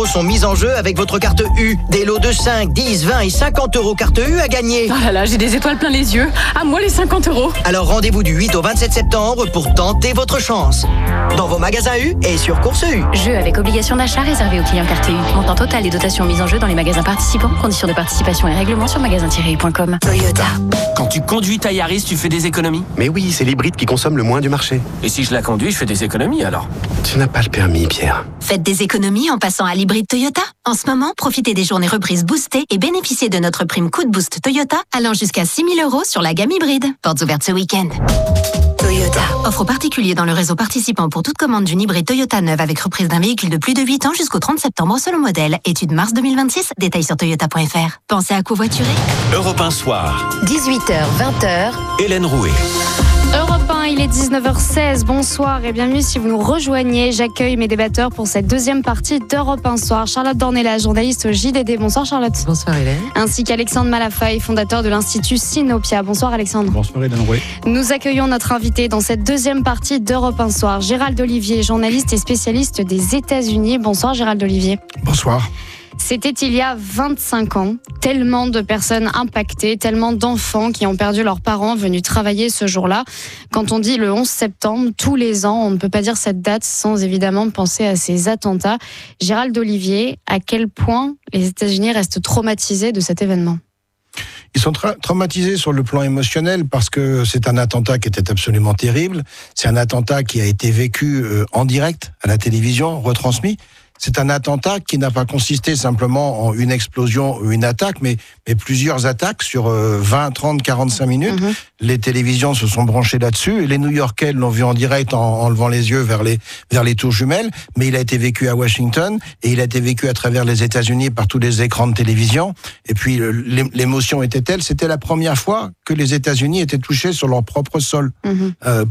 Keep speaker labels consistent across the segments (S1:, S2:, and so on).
S1: euros sont mis en jeu avec votre carte U. Des lots de 5, 10, 20 et 50 euros carte U à gagner.
S2: Oh là là, j'ai des étoiles plein les yeux. À moi les 50 euros.
S1: Alors rendez-vous du 8 au 27 septembre pour tenter votre chance. Dans vos magasins U et sur Course U.
S3: Jeu avec obligation d'achat réservé aux clients carte U. Montant total des dotations mises en jeu dans les magasins participants. Conditions de participation et règlements sur magasin-u.com. Toyota.
S4: Quand tu conduis ta Yaris, tu fais des économies?
S5: Mais oui, c'est l'hybride qui consomme le moins du marché.
S4: Et si je la conduis, je fais des économies alors?
S5: Tu n'as pas le permis, Pierre.
S6: Faites des économies en passant à l'hybride Toyota. En ce moment, profitez des journées reprises boostées et bénéficiez de notre prime coup de boost Toyota allant jusqu'à 6 000 € sur la gamme hybride. Portes ouvertes ce week-end. Toyota. Offre aux particuliers dans le réseau participant pour toute commande d'une hybride Toyota neuve avec reprise d'un véhicule de plus de 8 ans jusqu'au 30 septembre selon modèle. Étude mars 2026. Détails sur toyota.fr. Pensez à covoiturer.
S7: Europe 1 Soir.
S8: 18h, 20h.
S7: Hélène Rouet.
S9: Europe 1, il est 19h16. Bonsoir et bienvenue si vous nous rejoignez. J'accueille mes débatteurs pour cette deuxième partie d'Europe 1 Soir. Charlotte Dornelas, journaliste au JDD. Bonsoir Charlotte.
S10: Bonsoir Hélène.
S9: Ainsi qu'Alexandre Malafaille, fondateur de l'Institut Sinopia. Bonsoir Alexandre.
S11: Bonsoir Hélène Rouet.
S9: Nous accueillons notre invité dans cette deuxième partie d'Europe 1 Soir, Gérald Olivier, journaliste et spécialiste des États-Unis. Bonsoir Gérald Olivier.
S11: Bonsoir.
S9: C'était il y a 25 ans. Tellement de personnes impactées, tellement d'enfants qui ont perdu leurs parents venus travailler ce jour-là. Quand on dit le 11 septembre, tous les ans, on ne peut pas dire cette date sans évidemment penser à ces attentats. Gérald Olivier, à quel point les États-Unis restent traumatisés de cet événement ?
S11: Ils sont traumatisés sur le plan émotionnel parce que c'est un attentat qui était absolument terrible. C'est un attentat qui a été vécu en direct à la télévision, retransmis. C'est un attentat qui n'a pas consisté simplement en une explosion ou une attaque, mais plusieurs attaques sur 20, 30, 45 minutes. Mmh. Les télévisions se sont branchées là-dessus et les New-Yorkais l'ont vu en direct en levant les yeux vers les tours jumelles, mais il a été vécu à Washington et il a été vécu à travers les États-Unis par tous les écrans de télévision. Et puis l'émotion était telle, c'était la première fois que les États-Unis étaient touchés sur leur propre sol. Mmh.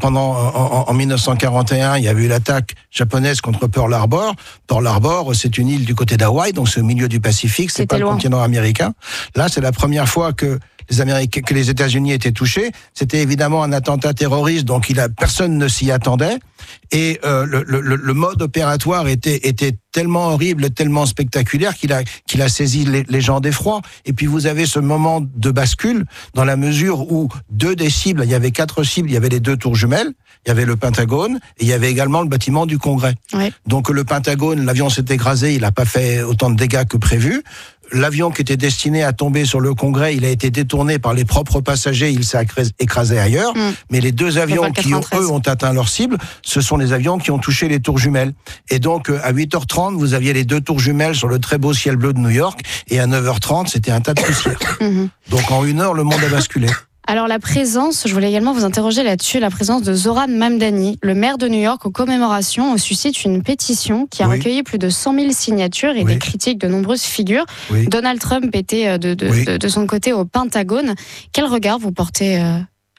S11: En 1941, il y avait eu l'attaque japonaise contre Pearl Harbor. Pearl Harbor, c'est une île du côté d'Hawaï, donc c'est au milieu du Pacifique, c'est pas le continent américain. Là, c'est la première fois que les États-Unis étaient touchés. C'était évidemment un attentat terroriste, donc personne ne s'y attendait. Et le mode opératoire était tellement horrible, tellement spectaculaire qu'il a saisi les gens d'effroi. Et puis vous avez ce moment de bascule dans la mesure où deux des cibles, il y avait 4 cibles, il y avait les 2 tours jumelles, il y avait le Pentagone et il y avait également le bâtiment du Congrès. Ouais. Donc le Pentagone, l'avion s'est écrasé, il n'a pas fait autant de dégâts que prévu. L'avion qui était destiné à tomber sur le Congrès, il a été détourné par les propres passagers, il s'est écrasé ailleurs. Mais les 2 avions qui, eux, ont atteint leur cible, ce sont les avions qui ont touché les tours jumelles. Et donc, à 8h30, vous aviez les 2 tours jumelles sur le très beau ciel bleu de New York, et à 9h30, c'était un tas de poussière. Donc, en 1 heure, le monde a basculé.
S9: Alors la présence, je voulais également vous interroger là-dessus, la présence de Zoran Mamdani, le maire de New York, aux commémorations, suscite une pétition qui a recueilli plus de 100 000 signatures et des critiques de nombreuses figures. Donald Trump était de son côté au Pentagone. Quel regard vous portez là-dessus ?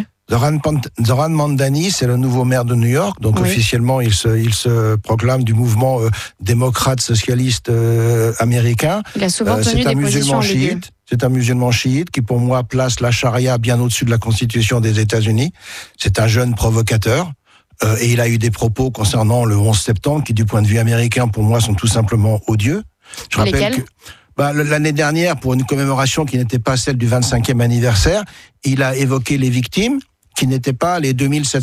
S11: Zoran Mamdani, c'est le nouveau maire de New York, donc officiellement il se proclame du mouvement démocrate socialiste américain.
S9: Il a souvent tenu des positions ambiguës.
S11: C'est un musulman chiite qui, pour moi, place la charia bien au-dessus de la Constitution des États-Unis. C'est un jeune provocateur. Et il a eu des propos concernant le 11 septembre qui, du point de vue américain, pour moi, sont tout simplement odieux. Je rappelle que l'année dernière, pour une commémoration qui n'était pas celle du 25e anniversaire, il a évoqué les victimes, qui n'étaient pas les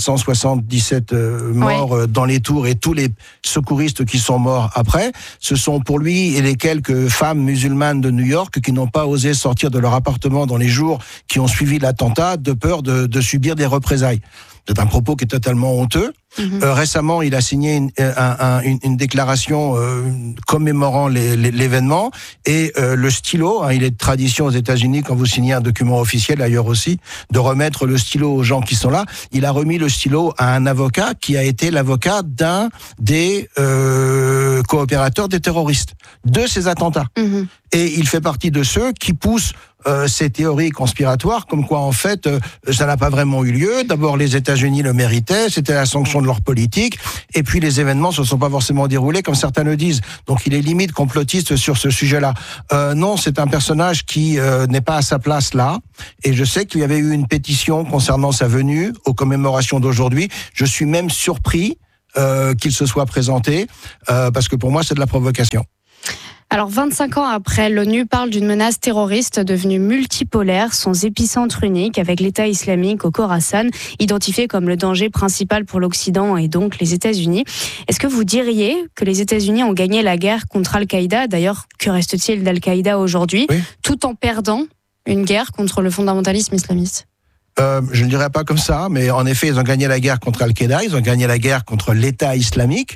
S11: 2777 morts dans les tours et tous les secouristes qui sont morts après. Ce sont pour lui et les quelques femmes musulmanes de New York qui n'ont pas osé sortir de leur appartement dans les jours qui ont suivi l'attentat de peur de subir des représailles. C'est un propos qui est totalement honteux. Récemment, il a signé une déclaration commémorant l'événement et le stylo, il est de tradition aux États-Unis quand vous signez un document officiel, ailleurs aussi, de remettre le stylo aux gens qui sont là. Il a remis le stylo à un avocat qui a été l'avocat d'un des coopérateurs des terroristes de ces attentats. Et il fait partie de ceux qui poussent ces théories conspiratoires, comme quoi en fait ça n'a pas vraiment eu lieu. D'abord les États-Unis le méritaient, c'était la sanction de leur politique, et puis les événements se sont pas forcément déroulés comme certains le disent. Donc il est limite complotiste sur ce sujet-là. Non, c'est un personnage qui n'est pas à sa place là, et je sais qu'il y avait eu une pétition concernant sa venue aux commémorations d'aujourd'hui. Je suis même surpris qu'il se soit présenté, parce que pour moi c'est de la provocation.
S9: Alors 25 ans après, l'ONU parle d'une menace terroriste devenue multipolaire, sans épicentre unique, avec l'État islamique au Khorasan, identifié comme le danger principal pour l'Occident et donc les États-Unis. Est-ce que vous diriez que les États-Unis ont gagné la guerre contre Al-Qaïda ? D'ailleurs, que reste-t-il d'Al-Qaïda aujourd'hui, tout en perdant une guerre contre le fondamentalisme islamiste ?
S11: Je ne dirais pas comme ça, mais en effet, ils ont gagné la guerre contre Al-Qaïda, ils ont gagné la guerre contre l'État islamique.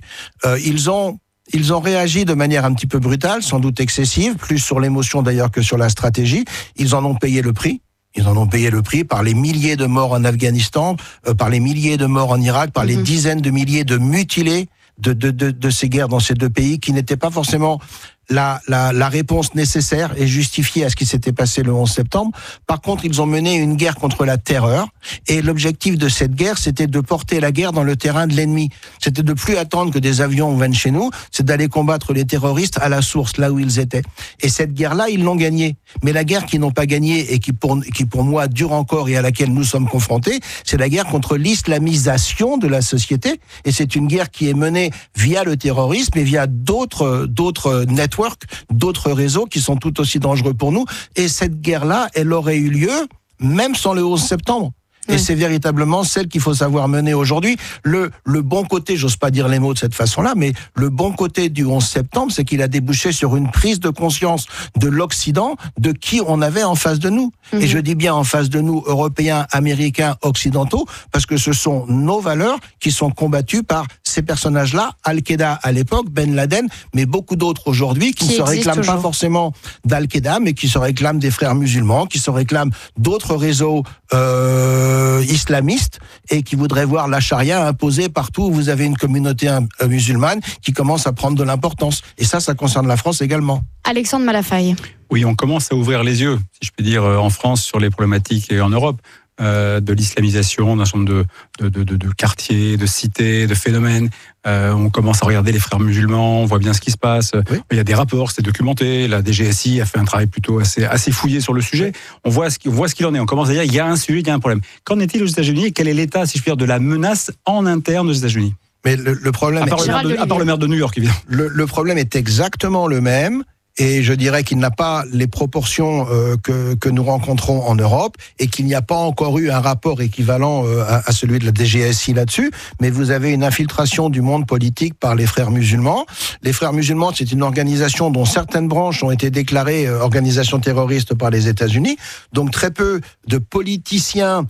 S11: Ils ont réagi de manière un petit peu brutale, sans doute excessive, plus sur l'émotion d'ailleurs que sur la stratégie. Ils en ont payé le prix. Ils en ont payé le prix par les milliers de morts en Afghanistan, par les milliers de morts en Irak, par les dizaines de milliers de mutilés de ces guerres dans ces deux pays qui n'étaient pas forcément la réponse nécessaire et justifiée à ce qui s'était passé le 11 septembre. Par contre, ils ont mené une guerre contre la terreur et l'objectif de cette guerre, c'était de porter la guerre dans le terrain de l'ennemi. C'était de plus attendre que des avions viennent chez nous, c'est d'aller combattre les terroristes à la source, là où ils étaient. Et cette guerre-là, ils l'ont gagnée. Mais la guerre qu'ils n'ont pas gagnée et qui pour moi dure encore et à laquelle nous sommes confrontés, c'est la guerre contre l'islamisation de la société. Et c'est une guerre qui est menée via le terrorisme et via d'autres networks, d'autres réseaux qui sont tout aussi dangereux pour nous. Et cette guerre-là, elle aurait eu lieu même sans le 11 septembre. Et c'est véritablement celle qu'il faut savoir mener aujourd'hui. Le bon côté, j'ose pas dire les mots de cette façon-là, mais le bon côté du 11 septembre, c'est qu'il a débouché sur une prise de conscience de l'Occident, de qui on avait en face de nous. Et je dis bien en face de nous, Européens, Américains, Occidentaux, parce que ce sont nos valeurs qui sont combattues par ces personnages-là, Al-Qaïda à l'époque, Ben Laden, mais beaucoup d'autres aujourd'hui qui ne se réclament pas forcément d'Al-Qaïda, mais qui se réclament des frères musulmans, qui se réclament d'autres réseaux islamistes et qui voudraient voir la charia imposée partout où vous avez une communauté musulmane qui commence à prendre de l'importance. Et ça concerne la France également.
S9: Alexandre Malafaye.
S8: Oui, on commence à ouvrir les yeux, si je puis dire, en France sur les problématiques et en Europe. De l'islamisation d'un certain nombre de quartiers, de cités, de phénomènes. On commence à regarder les frères musulmans, on voit bien ce qui se passe. Oui. Il y a des rapports, c'est documenté. La DGSI a fait un travail plutôt assez fouillé sur le sujet. On voit ce qu'il en est. On commence à dire il y a un sujet, il y a un problème. Qu'en est-il aux États-Unis et quel est l'état, si je puis dire, de la menace en interne aux États-Unis ?
S11: Mais le problème,
S8: à part le maire de New York, évidemment.
S11: Le problème est exactement le même. Et je dirais qu'il n'a pas les proportions que nous rencontrons en Europe et qu'il n'y a pas encore eu un rapport équivalent à celui de la DGSI là-dessus. Mais vous avez une infiltration du monde politique par les frères musulmans. Les frères musulmans, c'est une organisation dont certaines branches ont été déclarées organisations terroristes par les États-Unis. Donc très peu de politiciens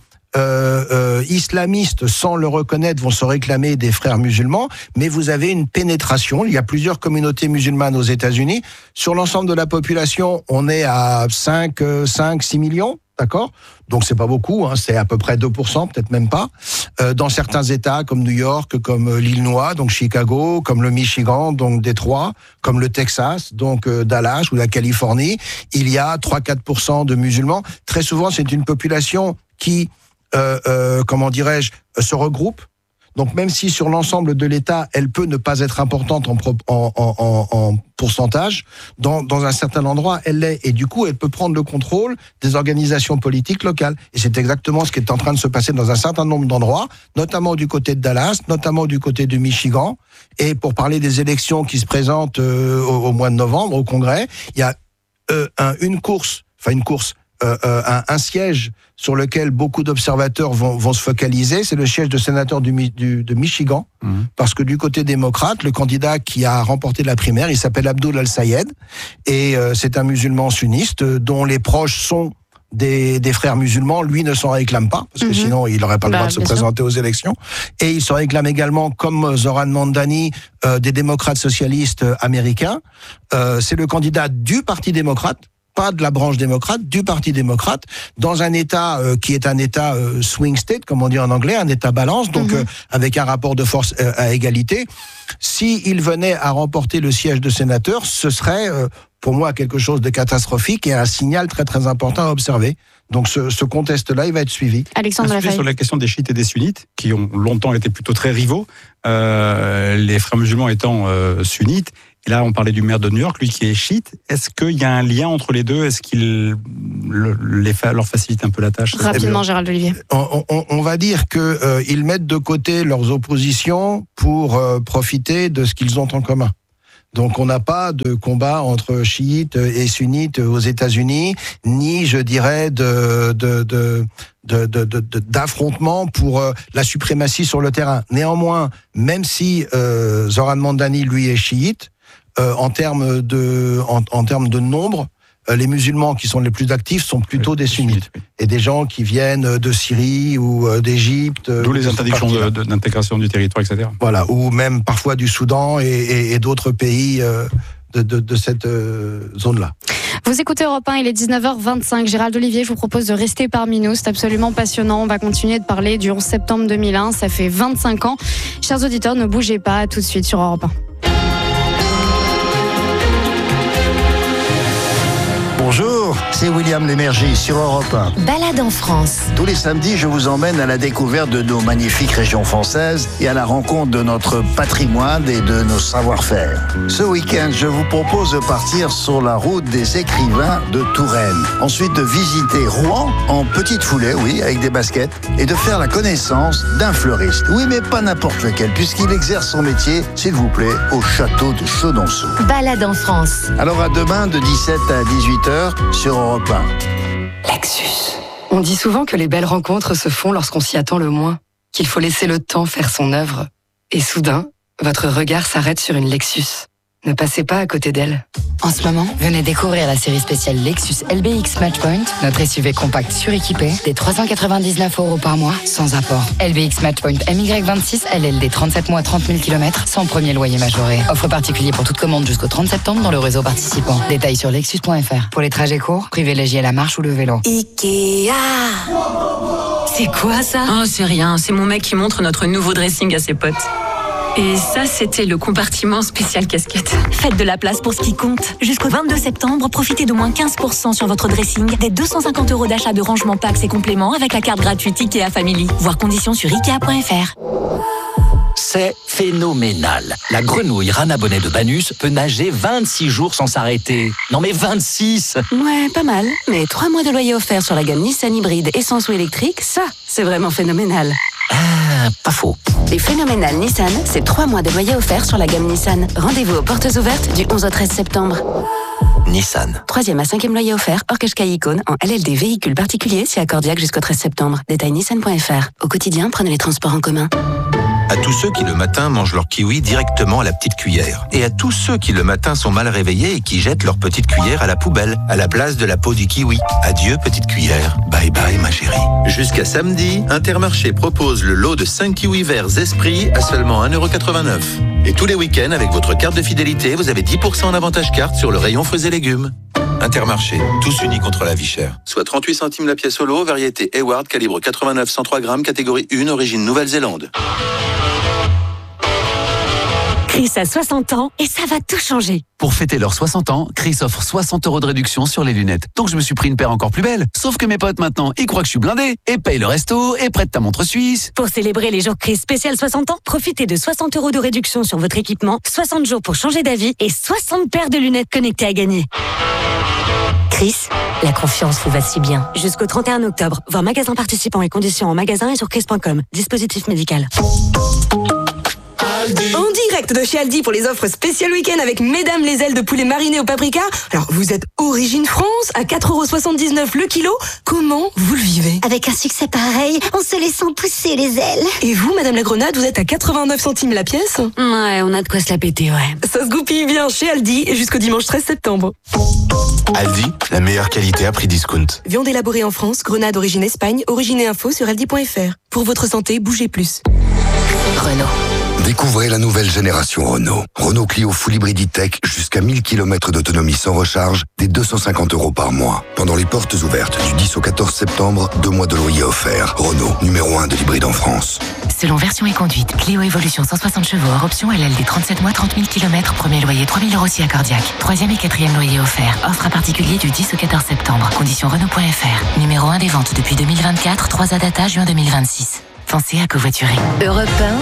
S11: islamistes, sans le reconnaître, vont se réclamer des frères musulmans, mais vous avez une pénétration. Il y a plusieurs communautés musulmanes aux États-Unis. Sur l'ensemble de la population, on est à 5-6 millions. D'accord ? Donc c'est pas beaucoup, c'est à peu près 2%, peut-être même pas. Dans certains États comme New York, comme l'Illinois, donc Chicago, comme le Michigan, donc Détroit, comme le Texas, donc Dallas ou la Californie, il y a 3-4% de musulmans. Très souvent, c'est une population qui se regroupe. Donc même si sur l'ensemble de l'État, elle peut ne pas être importante en pourcentage, dans un certain endroit, elle l'est. Et du coup, elle peut prendre le contrôle des organisations politiques locales. Et c'est exactement ce qui est en train de se passer dans un certain nombre d'endroits, notamment du côté de Dallas, notamment du côté du Michigan. Et pour parler des élections qui se présentent au mois de novembre, au Congrès, il y a un siège sur lequel beaucoup d'observateurs vont se focaliser, c'est le siège de sénateur de Michigan, parce que du côté démocrate, le candidat qui a remporté la primaire, il s'appelle Abdul Al-Sayed, et c'est un musulman sunniste dont les proches sont des frères musulmans. Lui ne s'en réclame pas, parce que sinon il n'aurait pas le droit de se présenter aux élections. Et il se réclame également, comme Zoran Mandani, des démocrates socialistes américains. C'est le candidat du Parti démocrate, pas de la branche démocrate, du Parti démocrate, dans un État qui est un État swing state, comme on dit en anglais, un État balance, donc avec un rapport de force à égalité. S'il venait à remporter le siège de sénateur, ce serait pour moi quelque chose de catastrophique et un signal très très important à observer. Donc ce contexte-là, il va être suivi.
S9: Alexandre Malafaye.
S8: Sur la question des chiites et des sunnites, qui ont longtemps été plutôt très rivaux, les frères musulmans étant sunnites. Et là, on parlait du maire de New York, lui qui est chiite. Est-ce qu'il y a un lien entre les deux ? Est-ce qu'il leur facilite un peu la tâche ?
S9: Rapidement, Gérald Olivier.
S11: On va dire qu'ils mettent de côté leurs oppositions pour profiter de ce qu'ils ont en commun. Donc on n'a pas de combat entre chiites et sunnites aux États-Unis, ni je dirais d'affrontement pour la suprématie sur le terrain. Néanmoins, même si Zoran Mandani lui est chiite, en termes de nombre, les musulmans qui sont les plus actifs sont plutôt des sunnites et des gens qui viennent de Syrie ou d'Égypte.
S8: D'où les interdictions d'intégration du territoire, etc.
S11: Voilà, ou même parfois du Soudan et d'autres pays de cette zone-là.
S9: Vous écoutez Europe 1, il est 19h25. Gérald Olivier, je vous propose de rester parmi nous. C'est absolument passionnant. On va continuer de parler du 11 septembre 2001. Ça fait 25 ans. Chers auditeurs, ne bougez pas. À tout de suite sur Europe 1.
S10: Bonjour, c'est William Lémergie sur Europe 1.
S6: Balade en France.
S10: Tous les samedis, je vous emmène à la découverte de nos magnifiques régions françaises et à la rencontre de notre patrimoine et de nos savoir-faire. Ce week-end, je vous propose de partir sur la route des écrivains de Touraine. Ensuite, de visiter Rouen en petite foulée, oui, avec des baskets, et de faire la connaissance d'un fleuriste. Oui, mais pas n'importe lequel, puisqu'il exerce son métier, s'il vous plaît, au château de Chenonceau.
S6: Balade en France.
S10: Alors à demain de 17 à 18h sur Europe 1.
S12: Lexus. On dit souvent que les belles rencontres se font lorsqu'on s'y attend le moins, qu'il faut laisser le temps faire son œuvre. Et soudain, votre regard s'arrête sur une Lexus. Ne passez pas à côté d'elle.
S13: En ce moment, venez découvrir la série spéciale Lexus LBX Matchpoint, notre SUV compact suréquipé, des 399 € par mois, sans apport. LBX Matchpoint MY26, LLD 37 mois, 30 000 km, sans premier loyer majoré. Offre particulier pour toute commande jusqu'au 30 septembre dans le réseau participant. Détails sur lexus.fr. Pour les trajets courts, privilégiez la marche ou le vélo.
S14: Ikea. C'est quoi ça?
S15: Oh, c'est rien, c'est mon mec qui montre notre nouveau dressing à ses potes. Et ça, c'était le compartiment spécial casquette.
S14: Faites de la place pour ce qui compte. Jusqu'au 22 septembre, profitez d'au moins 15% sur votre dressing, des 250 € d'achat de rangement packs et compléments avec la carte gratuite Ikea Family. Voir conditions sur Ikea.fr.
S16: C'est phénoménal. La grenouille Rana Bonnet de Banus peut nager 26 jours sans s'arrêter. Non mais 26!
S14: Ouais, pas mal. Mais 3 mois de loyer offert sur la gamme Nissan hybride essence ou électrique, ça, c'est vraiment phénoménal.
S16: Ah, pas faux.
S14: Les phénoménales Nissan, c'est 3 mois de loyer offert sur la gamme Nissan. Rendez-vous aux portes ouvertes du 11 au 13 septembre.
S16: Nissan.
S14: 3e à 5e loyer offert, hors Qashqai Icône, en LLD véhicule particulier, si accordiaque jusqu'au 13 septembre. Détail nissan.fr. Au quotidien, prenez les transports en commun.
S17: À tous ceux qui le matin mangent leur kiwi directement à la petite cuillère. Et à tous ceux qui le matin sont mal réveillés et qui jettent leur petite cuillère à la poubelle, à la place de la peau du kiwi. Adieu petite cuillère. Bye bye ma chérie. Jusqu'à samedi, Intermarché propose le lot de 5 kiwis verts Esprit à seulement 1,89 €. Et tous les week-ends, avec votre carte de fidélité, vous avez 10% en avantage carte sur le rayon fruits et légumes. Intermarché, tous unis contre la vie chère. Soit 38 centimes la pièce au lot, variété Hayward, calibre 89-103 grammes, catégorie 1, origine Nouvelle-Zélande.
S14: Chris a 60 ans et ça va tout changer.
S18: Pour fêter leurs 60 ans, Chris offre 60 € de réduction sur les lunettes. Donc je me suis pris une paire encore plus belle. Sauf que mes potes maintenant, ils croient que je suis blindé et payent le resto et prêtent ta montre suisse.
S14: Pour célébrer les jours Chris spécial 60 ans, profitez de 60 € de réduction sur votre équipement, 60 jours pour changer d'avis et 60 paires de lunettes connectées à gagner. Chris, la confiance vous va si bien. Jusqu'au 31 octobre, voir magasin participants et conditions en magasin et sur chris.com. Dispositif médical.
S19: En direct de chez Aldi pour les offres spéciales week-end avec mesdames les ailes de poulet marinées au paprika. Alors, vous êtes origine France à 4,79 € le kilo. Comment vous le vivez?
S20: Avec un succès pareil, on se laissant pousser les ailes.
S19: Et vous, madame la grenade, vous êtes à 89 centimes la pièce?
S14: Ouais, on a de quoi se la péter, ouais.
S19: Ça se goupille bien chez Aldi jusqu'au dimanche 13 septembre.
S21: Aldi, la meilleure qualité à prix discount.
S19: Viande élaborée en France, grenade origine Espagne, origine et info sur aldi.fr. Pour votre santé, bougez plus.
S22: Renault. Découvrez la nouvelle génération Renault. Renault Clio Full Hybrid E-Tech, jusqu'à 1000 km d'autonomie sans recharge, des 250 € par mois. Pendant les portes ouvertes du 10 au 14 septembre, 2 mois de loyer offerts. Renault, numéro 1 de l'hybride en France.
S23: Selon version et conduite, Clio Evolution 160 chevaux hors option LLD 37 mois, 30 000 km, premier loyer 3 000 € si accordiaque. 3e et 4e loyer offert. Offre à particulier du 10 au 14 septembre. Conditions Renault.fr. Numéro 1 des ventes depuis 2024, 3 à data, juin 2026. Pensez à covoiturer.
S6: Europe 1.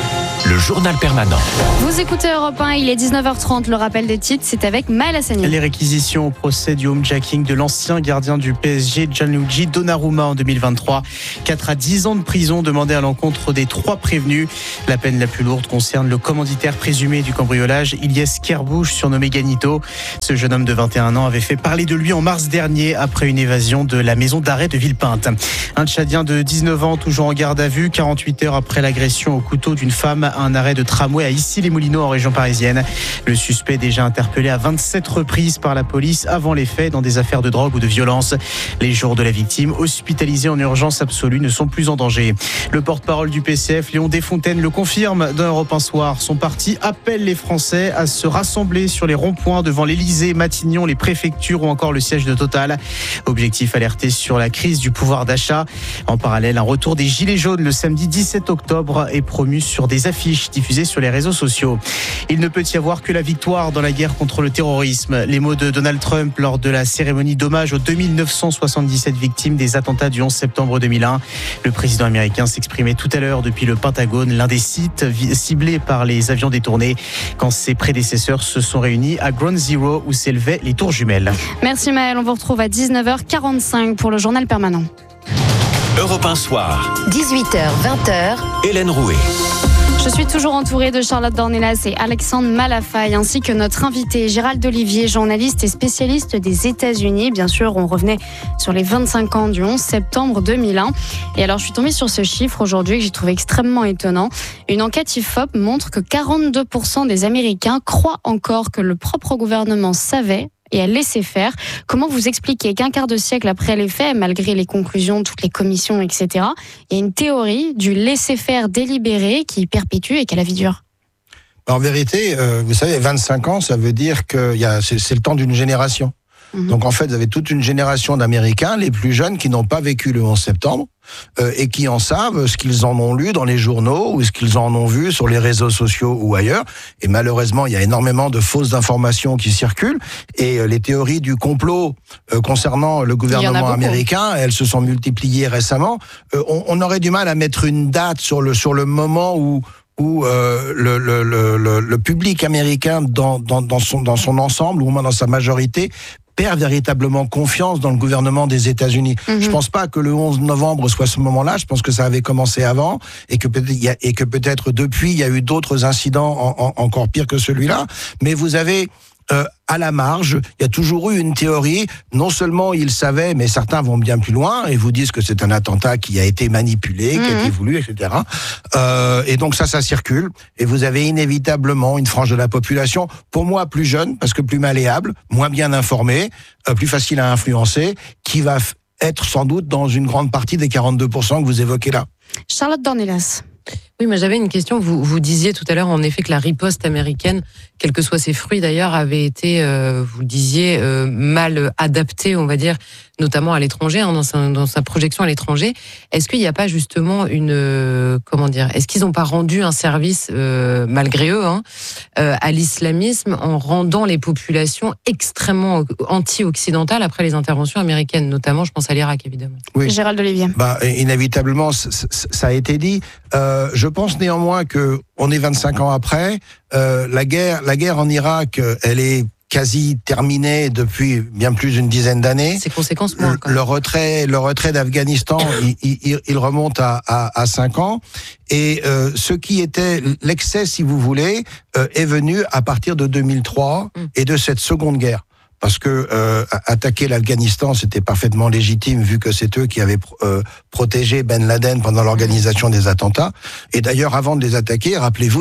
S7: le journal permanent.
S9: Vous écoutez Europe 1, il est 19h30. Le rappel des titres, c'est avec Maël Hassani.
S1: Les réquisitions au procès du homejacking de l'ancien gardien du PSG, Gianluigi Donnarumma, en 2023. 4 à 10 ans de prison demandés à l'encontre des 3 prévenus. La peine la plus lourde concerne le commanditaire présumé du cambriolage, Ilyes Kerbouche, surnommé Ganito. Ce jeune homme de 21 ans avait fait parler de lui en mars dernier après une évasion de la maison d'arrêt de Villepinte. Un Tchadien de 19 ans, toujours en garde à vue, 48 heures après l'agression au couteau d'une femme à un arrêt de tramway à Issy-les-Moulineaux en région parisienne. Le suspect déjà interpellé à 27 reprises par la police avant les faits dans des affaires de drogue ou de violence. Les jours de la victime, hospitalisés en urgence absolue, ne sont plus en danger. Le porte-parole du PCF, Léon Desfontaines, le confirme dans Europe 1 Soir. Son parti appelle les Français à se rassembler sur les ronds-points devant l'Élysée, Matignon, les préfectures ou encore le siège de Total. Objectif, alerter sur la crise du pouvoir d'achat. En parallèle, un retour des Gilets jaunes le samedi 17 octobre est promu sur des affiches diffusées sur les réseaux sociaux. Il ne peut y avoir que la victoire dans la guerre contre le terrorisme. Les mots de Donald Trump lors de la cérémonie d'hommage aux 2977 victimes des attentats du 11 septembre 2001. Le président américain s'exprimait tout à l'heure depuis le Pentagone, l'un des sites ciblés par les avions détournés, quand ses prédécesseurs se sont réunis à Ground Zero où s'élevaient les tours jumelles.
S9: Merci Maël, on vous retrouve à 19h45 pour le journal permanent.
S7: Europe 1 Soir.
S23: 18h, 20h.
S7: Hélène Rouet.
S9: Je suis toujours entourée de Charlotte Dornelas et Alexandre Malafaille, ainsi que notre invité Gérald Olivier, journaliste et spécialiste des États-Unis. Bien sûr, on revenait sur les 25 ans du 11 septembre 2001. Et alors, je suis tombée sur ce chiffre aujourd'hui que j'ai trouvé extrêmement étonnant. Une enquête IFOP montre que 42% des Américains croient encore que le propre gouvernement savait et à laisser faire. Comment vous expliquez qu'un quart de siècle après les faits, malgré les conclusions, toutes les commissions, etc., il y a une théorie du laisser-faire délibéré qui perpétue et qui a la vie dure?
S11: En vérité, vous savez, 25 ans, ça veut dire que c'est le temps d'une génération. Donc en fait, vous avez toute une génération d'Américains, les plus jeunes, qui n'ont pas vécu le 11 septembre et qui en savent ce qu'ils en ont lu dans les journaux ou ce qu'ils en ont vu sur les réseaux sociaux ou ailleurs. Et malheureusement, il y a énormément de fausses informations qui circulent. Et les théories du complot concernant le gouvernement américain, elles se sont multipliées récemment. On aurait du mal à mettre une date sur le moment où le public américain dans son ensemble, ou au moins dans sa majorité, perd véritablement confiance dans le gouvernement des États-Unis. Je pense pas que le 11 novembre soit ce moment-là. Je pense que ça avait commencé avant et que peut-être depuis il y a eu d'autres incidents encore pires que celui-là. Mais vous avez à la marge, il y a toujours eu une théorie. Non seulement ils savaient, mais certains vont bien plus loin et vous disent que c'est un attentat qui a été manipulé, qui a été voulu, etc. Et donc ça circule. Et vous avez inévitablement une frange de la population, pour moi plus jeune, parce que plus malléable, moins bien informée, plus facile à influencer, qui va être sans doute dans une grande partie des 42% que vous évoquez là.
S9: Charlotte Dornelas.
S2: Oui, mais j'avais une question. Vous disiez tout à l'heure, en effet, que la riposte américaine, quels que soient ses fruits d'ailleurs, avait été, vous le disiez, mal adaptée, on va dire, notamment à l'étranger, hein, dans sa projection à l'étranger. Est-ce qu'il n'y a pas justement est-ce qu'ils n'ont pas rendu un service, malgré eux, à l'islamisme en rendant les populations extrêmement anti-occidentales après les interventions américaines, notamment, je pense à l'Irak, évidemment.
S11: Oui.
S9: Gérald Olivier.
S11: Inévitablement, ça a été dit. Je pense néanmoins que on est 25 ans après. La guerre en Irak, elle est quasi terminée depuis bien plus d'une dizaine d'années.
S2: Ses conséquences moins.
S11: Le retrait d'Afghanistan, il remonte à 5 ans. Et ce qui était l'excès, si vous voulez, est venu à partir de 2003 et de cette seconde guerre. Parce que attaquer l'Afghanistan, c'était parfaitement légitime vu que c'est eux qui avaient protégé Ben Laden pendant l'organisation des attentats. Et d'ailleurs, avant de les attaquer, rappelez-vous,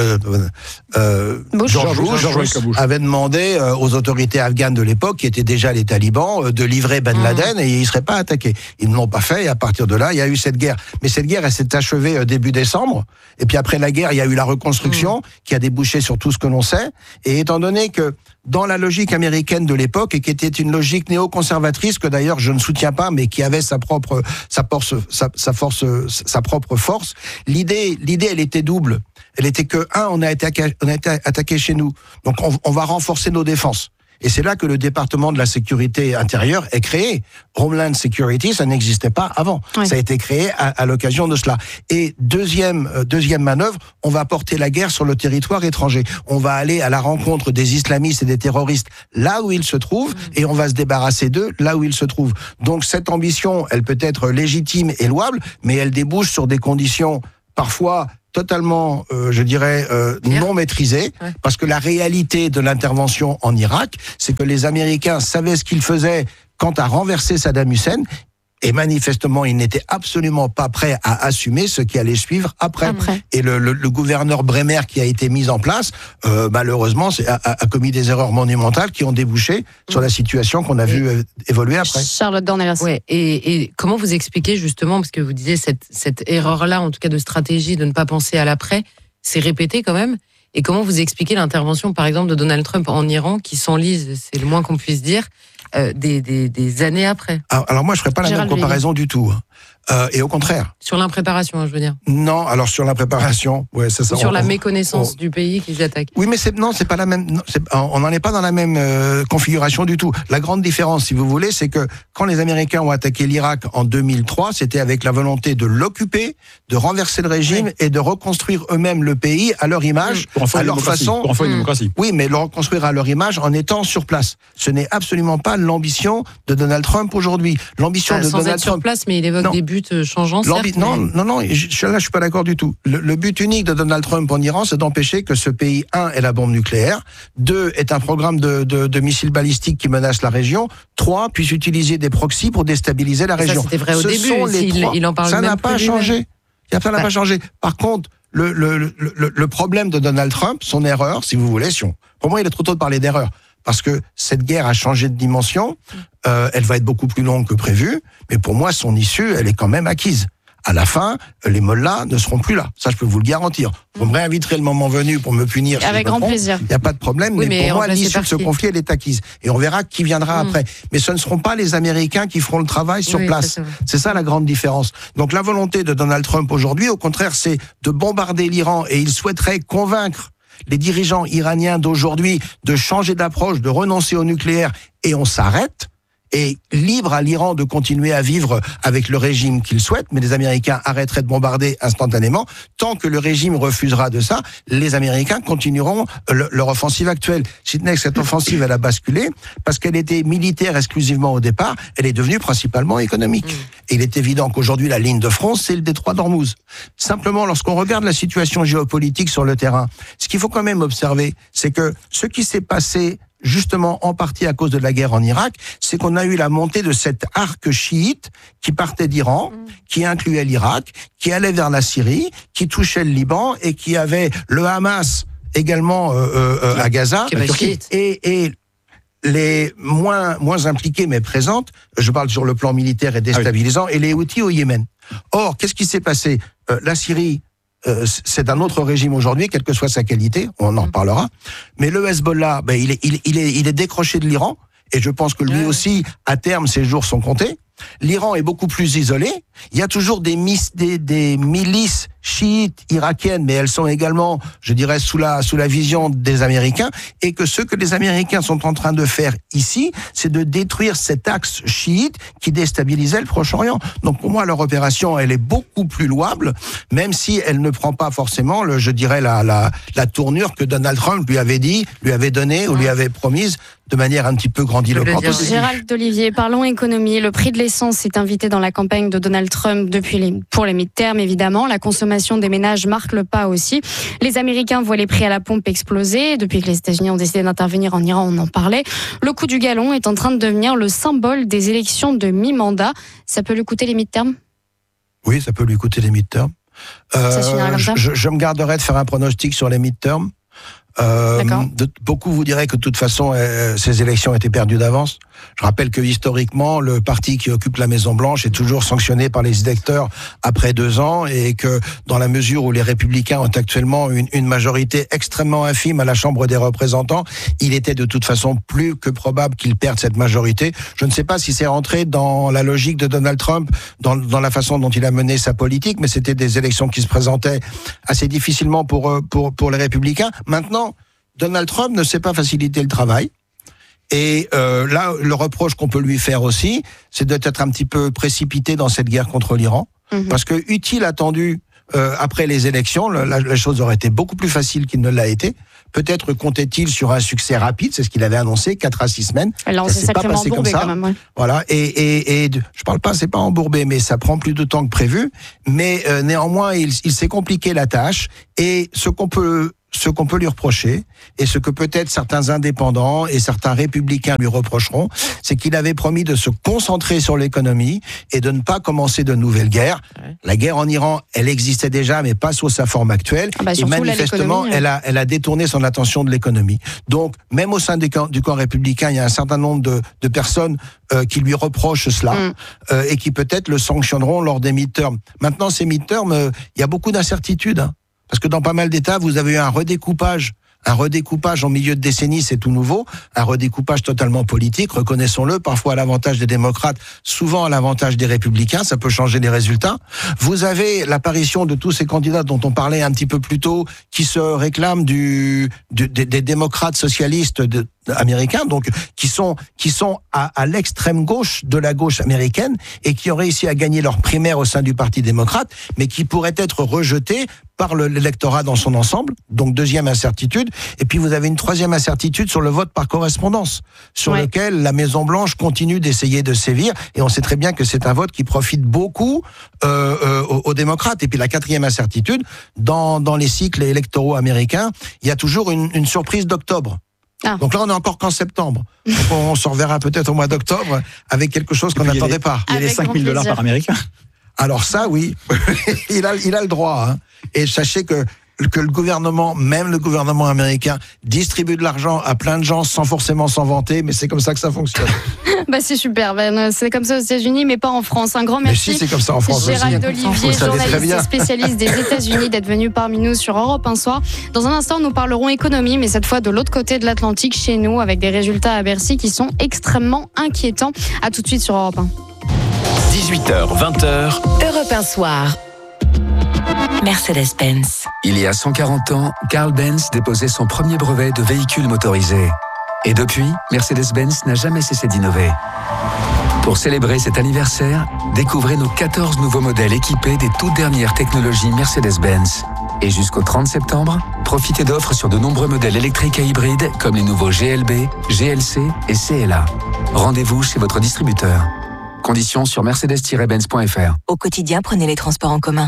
S11: George Bush avait demandé aux autorités afghanes de l'époque, qui étaient déjà les talibans, de livrer Ben Laden et ils ne seraient pas attaqués. Ils ne l'ont pas fait et à partir de là, il y a eu cette guerre. Mais cette guerre, elle s'est achevée début décembre. Et puis après la guerre, il y a eu la reconstruction qui a débouché sur tout ce que l'on sait. Et étant donné que dans la logique américaine de l'époque, et qui était une logique néoconservatrice que d'ailleurs je ne soutiens pas, mais qui avait sa propre force. L'idée, elle était double. Elle était que on a été attaqué chez nous, donc on va renforcer nos défenses. Et c'est là que le département de la sécurité intérieure est créé. Homeland Security, ça n'existait pas avant. Ouais. Ça a été créé à l'occasion de cela. Et deuxième manœuvre, on va porter la guerre sur le territoire étranger. On va aller à la rencontre des islamistes et des terroristes là où ils se trouvent, et on va se débarrasser d'eux là où ils se trouvent. Donc cette ambition, elle peut être légitime et louable, mais elle débouche sur des conditions parfois totalement, non maîtrisées, parce que la réalité de l'intervention en Irak, c'est que les Américains savaient ce qu'ils faisaient quant à renverser Saddam Hussein, et manifestement, ils n'étaient absolument pas prêts à assumer ce qui allait suivre après. Et le gouverneur Bremer qui a été mis en place, malheureusement, a commis des erreurs monumentales qui ont débouché sur la situation qu'on a vu évoluer après.
S9: Charlotte Dornelas.
S2: Ouais. Et comment vous expliquez justement, parce que vous disiez cette erreur-là, en tout cas de stratégie, de ne pas penser à l'après, c'est répété quand même. Et comment vous expliquez l'intervention, par exemple, de Donald Trump en Iran, qui s'enlise, c'est le moins qu'on puisse dire, des années après?
S11: Alors moi, je ne ferais pas la même comparaison du tout. Et au contraire.
S2: Sur l'impréparation, je veux dire.
S11: Non, alors sur l'impréparation, ouais, c'est ça.
S2: Sur la méconnaissance du pays qu'ils attaquent.
S11: Oui, mais c'est pas la même. On n'en est pas dans la même configuration du tout. La grande différence, si vous voulez, c'est que quand les Américains ont attaqué l'Irak en 2003, c'était avec la volonté de l'occuper, de renverser le régime et de reconstruire eux-mêmes le pays à leur image, à leur façon.
S8: Pour en faire une démocratie.
S11: Oui, mais le reconstruire à leur image en étant sur place. Ce n'est absolument pas l'ambition de Donald Trump aujourd'hui. L'ambition de Donald Trump.
S2: Sans être sur place, mais il évoque des buts changeants.
S11: Là, je suis pas d'accord du tout. Le but unique de Donald Trump en Iran, c'est d'empêcher que ce pays, 1, ait la bombe nucléaire, 2, est un programme de missiles balistiques qui menace la région, 3, puisse utiliser des proxys pour déstabiliser la région.
S2: Ça, c'était vrai au début. Il en parle
S11: ça
S2: même
S11: n'a pas changé. Ça n'a pas changé. Par contre, le problème de Donald Trump, son erreur, si vous voulez, pour moi, il est trop tôt de parler d'erreur. Parce que cette guerre a changé de dimension, elle va être beaucoup plus longue que prévu, mais pour moi, son issue, elle est quand même acquise. À la fin, les mollahs ne seront plus là. Ça, je peux vous le garantir. Vous me réinviterez le moment venu pour me punir.
S9: Avec grand plaisir.
S11: Il n'y a pas de problème, mais pour moi, l'issue de ce conflit, elle est acquise. Et on verra qui viendra après. Mais ce ne seront pas les Américains qui feront le travail sur place. C'est ça la grande différence. Donc la volonté de Donald Trump aujourd'hui, au contraire, c'est de bombarder l'Iran, et il souhaiterait convaincre les dirigeants iraniens d'aujourd'hui de changer d'approche, de renoncer au nucléaire, et on s'arrête. Et libre à l'Iran de continuer à vivre avec le régime qu'il souhaite, mais les Américains arrêteraient de bombarder instantanément. Tant que le régime refusera de ça, les Américains continueront leur offensive actuelle. Sidney, cette offensive, elle a basculé parce qu'elle était militaire exclusivement au départ, elle est devenue principalement économique. Et il est évident qu'aujourd'hui, la ligne de front, c'est le détroit d'Ormuz. Simplement, lorsqu'on regarde la situation géopolitique sur le terrain, ce qu'il faut quand même observer, c'est que ce qui s'est passé justement en partie à cause de la guerre en Irak, c'est qu'on a eu la montée de cet arc chiite qui partait d'Iran, qui incluait l'Irak, qui allait vers la Syrie, qui touchait le Liban et qui avait le Hamas également à Gaza, et les moins impliqués mais présentes, je parle sur le plan militaire et déstabilisant, et les Houthis au Yémen. Or, qu'est-ce qui s'est passé? La Syrie, c'est un autre régime aujourd'hui, quelle que soit sa qualité, on en reparlera. Mais le Hezbollah, il est décroché de l'Iran, et je pense que lui aussi, à terme, ses jours sont comptés. L'Iran est beaucoup plus isolé. Il y a toujours des milices chiites irakiennes, mais elles sont également, je dirais, sous la vision des Américains, et que ce que les Américains sont en train de faire ici, c'est de détruire cet axe chiite qui déstabilisait le Proche-Orient. Donc pour moi, leur opération, elle est beaucoup plus louable, même si elle ne prend pas forcément, je dirais, la tournure que Donald Trump lui avait donnée ou lui avait promise de manière un petit peu grandiloquente.
S9: Gérald Olivier, parlons économie. Le prix de l'essence est invité dans la campagne de Donald Trump pour les midterms, évidemment. La consommation des ménages marque le pas aussi. Les Américains voient les prix à la pompe exploser. Depuis que les États-Unis ont décidé d'intervenir en Iran, on en parlait. Le coût du gallon est en train de devenir le symbole des élections de mi-mandat. Ça peut lui coûter les midterms ?
S11: Oui, ça peut lui coûter les midterms. Je me garderai de faire un pronostic sur les midterms. Beaucoup vous diraient que de toute façon ces élections étaient perdues d'avance. Je rappelle que historiquement le parti qui occupe la Maison Blanche est toujours sanctionné par les électeurs après 2 ans, et que dans la mesure où les Républicains ont actuellement une majorité extrêmement infime à la Chambre des représentants, il était de toute façon plus que probable qu'ils perdent cette majorité. Je ne sais pas si c'est rentré dans la logique de Donald Trump, dans la façon dont il a mené sa politique, mais c'était des élections qui se présentaient assez difficilement pour les Républicains. Maintenant, Donald Trump ne sait pas faciliter le travail. Et là, le reproche qu'on peut lui faire aussi, c'est d'être un petit peu précipité dans cette guerre contre l'Iran, parce que eût-il attendu après les élections, la chose aurait été beaucoup plus facile qu'il ne l'a été. Peut-être comptait-il sur un succès rapide, c'est ce qu'il avait annoncé, 4 à 6 semaines.
S9: Alors,
S11: ça
S9: c'est
S11: s'est pas
S9: sacrément
S11: passé comme
S9: embourbé
S11: ça.
S9: quand même. Ouais.
S11: Voilà. Et je parle pas, c'est pas embourbé, mais ça prend plus de temps que prévu. Mais néanmoins, il s'est compliqué la tâche. Et ce qu'on peut lui reprocher, et ce que peut-être certains indépendants et certains républicains lui reprocheront, c'est qu'il avait promis de se concentrer sur l'économie et de ne pas commencer de nouvelles guerres. Ouais. La guerre en Iran, elle existait déjà, mais pas sous sa forme actuelle. Et manifestement, elle a détourné son attention de l'économie. Donc, même au sein du camp républicain, il y a un certain nombre de personnes qui lui reprochent cela et qui peut-être le sanctionneront lors des midterms. Maintenant, ces midterms, il y a beaucoup d'incertitudes, hein. Parce que dans pas mal d'États, vous avez eu un redécoupage en milieu de décennie, c'est tout nouveau, un redécoupage totalement politique, reconnaissons-le, parfois à l'avantage des démocrates, souvent à l'avantage des républicains, ça peut changer les résultats. Vous avez l'apparition de tous ces candidats dont on parlait un petit peu plus tôt, qui se réclament des démocrates socialistes américains, donc qui sont à l'extrême gauche de la gauche américaine et qui ont réussi à gagner leur primaire au sein du Parti démocrate, mais qui pourraient être rejetés par l'électorat dans son ensemble. Donc deuxième incertitude. Et puis vous avez une troisième incertitude sur le vote par correspondance, sur lequel la Maison-Blanche continue d'essayer de sévir. Et on sait très bien que c'est un vote qui profite beaucoup aux démocrates. Et puis la quatrième incertitude, dans les cycles électoraux américains, il y a toujours une surprise d'octobre. Ah. Donc là, on est encore qu'en septembre. Donc on se reverra peut-être au mois d'octobre avec quelque chose qu'on n'attendait pas.
S8: Il y a les $5,000 par Américain.
S11: Alors ça, oui, il a le droit. Hein. Et sachez que le gouvernement, même le gouvernement américain, distribue de l'argent à plein de gens sans forcément s'en vanter, mais c'est comme ça que ça fonctionne.
S9: C'est super, c'est comme ça aux États-Unis, mais pas en France. Un grand merci.
S11: Mais si, c'est comme ça en France
S9: Gérald
S11: aussi.
S9: Olivier, journaliste et spécialiste des États-Unis, d'être venu parmi nous sur Europe un soir. Dans un instant, nous parlerons économie, mais cette fois de l'autre côté de l'Atlantique, chez nous, avec des résultats à Bercy qui sont extrêmement inquiétants. À tout de suite sur Europe 1.
S7: 18h, 20h.
S23: Europe 1 soir. Mercedes-Benz.
S3: Il y a 140 ans, Carl Benz déposait son premier brevet de véhicule motorisé. Et depuis, Mercedes-Benz n'a jamais cessé d'innover. Pour célébrer cet anniversaire, découvrez nos 14 nouveaux modèles équipés des toutes dernières technologies Mercedes-Benz. Et jusqu'au 30 septembre, profitez d'offres sur de nombreux modèles électriques et hybrides comme les nouveaux GLB, GLC et CLA. Rendez-vous chez votre distributeur. Conditions sur mercedes-benz.fr.
S23: Au quotidien, prenez les transports en commun.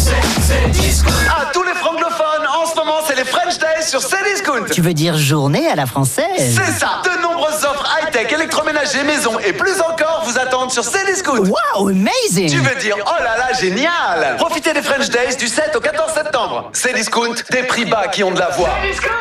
S4: À tous les francophones, en ce moment, c'est les French Days sur Cdiscount.
S5: Tu veux dire journée à la française?
S4: C'est ça. De nombreuses offres high-tech, électroménager, maison et plus encore vous attendent sur Cdiscount.
S5: Wow, amazing!
S4: Tu veux dire, oh là là, génial! Profitez des French Days du 7 au 14 septembre. Cdiscount, des prix bas qui ont de la voix.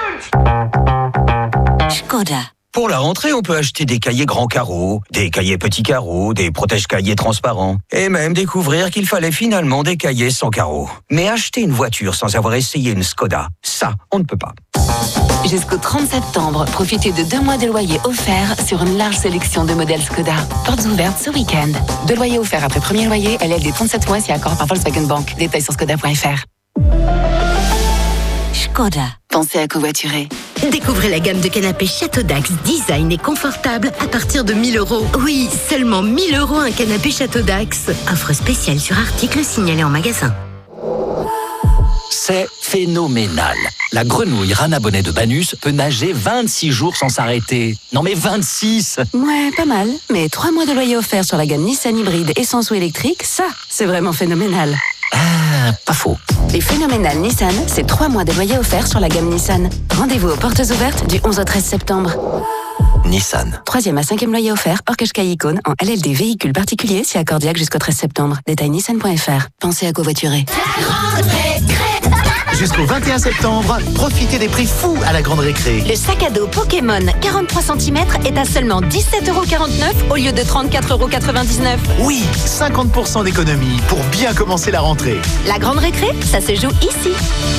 S5: Skoda.
S24: Pour la rentrée, on peut acheter des cahiers grands carreaux, des cahiers petits carreaux, des protège-cahiers transparents. Et même découvrir qu'il fallait finalement des cahiers sans carreaux. Mais acheter une voiture sans avoir essayé une Skoda, ça, on ne peut pas.
S23: Jusqu'au 30 septembre, profitez de 2 mois de loyer offert sur une large sélection de modèles Skoda. Portes ouvertes ce week-end. 2 loyers offerts après premier loyer, LLD 37 mois si accord par Volkswagen Bank. Détails sur skoda.fr.
S5: Skoda.
S23: Pensez à covoiturer.
S20: Découvrez la gamme de canapés Château Dax, design et confortable à partir de 1 000 €. Oui, seulement 1 000 € un canapé Château Dax. Offre spéciale sur article signalé en magasin.
S16: C'est phénoménal. La grenouille Rana Bonnet de Banus peut nager 26 jours sans s'arrêter. Non mais 26!
S23: Ouais, pas mal. Mais 3 mois de loyer offert sur la gamme Nissan hybride essence ou électrique, ça, c'est vraiment phénoménal.
S16: Ah, pas faux.
S23: Les phénoménales Nissan, c'est 3 mois de loyer offert sur la gamme Nissan. Rendez-vous aux portes ouvertes du 11 au 13 septembre.
S16: Nissan.
S23: 3e à 5e loyer offert, hors Qashqai Icône, en LLD véhicule particulier, si accordiaque jusqu'au 13 septembre. Détail nissan.fr. Pensez à covoiturer.
S25: Jusqu'au 21 septembre, profitez des prix fous à la Grande Récré.
S20: Le sac à dos Pokémon 43 cm est à seulement 17,49 € au lieu de 34,99 €.
S25: Oui, 50% d'économie pour bien commencer la rentrée.
S20: La Grande Récré, ça se joue ici.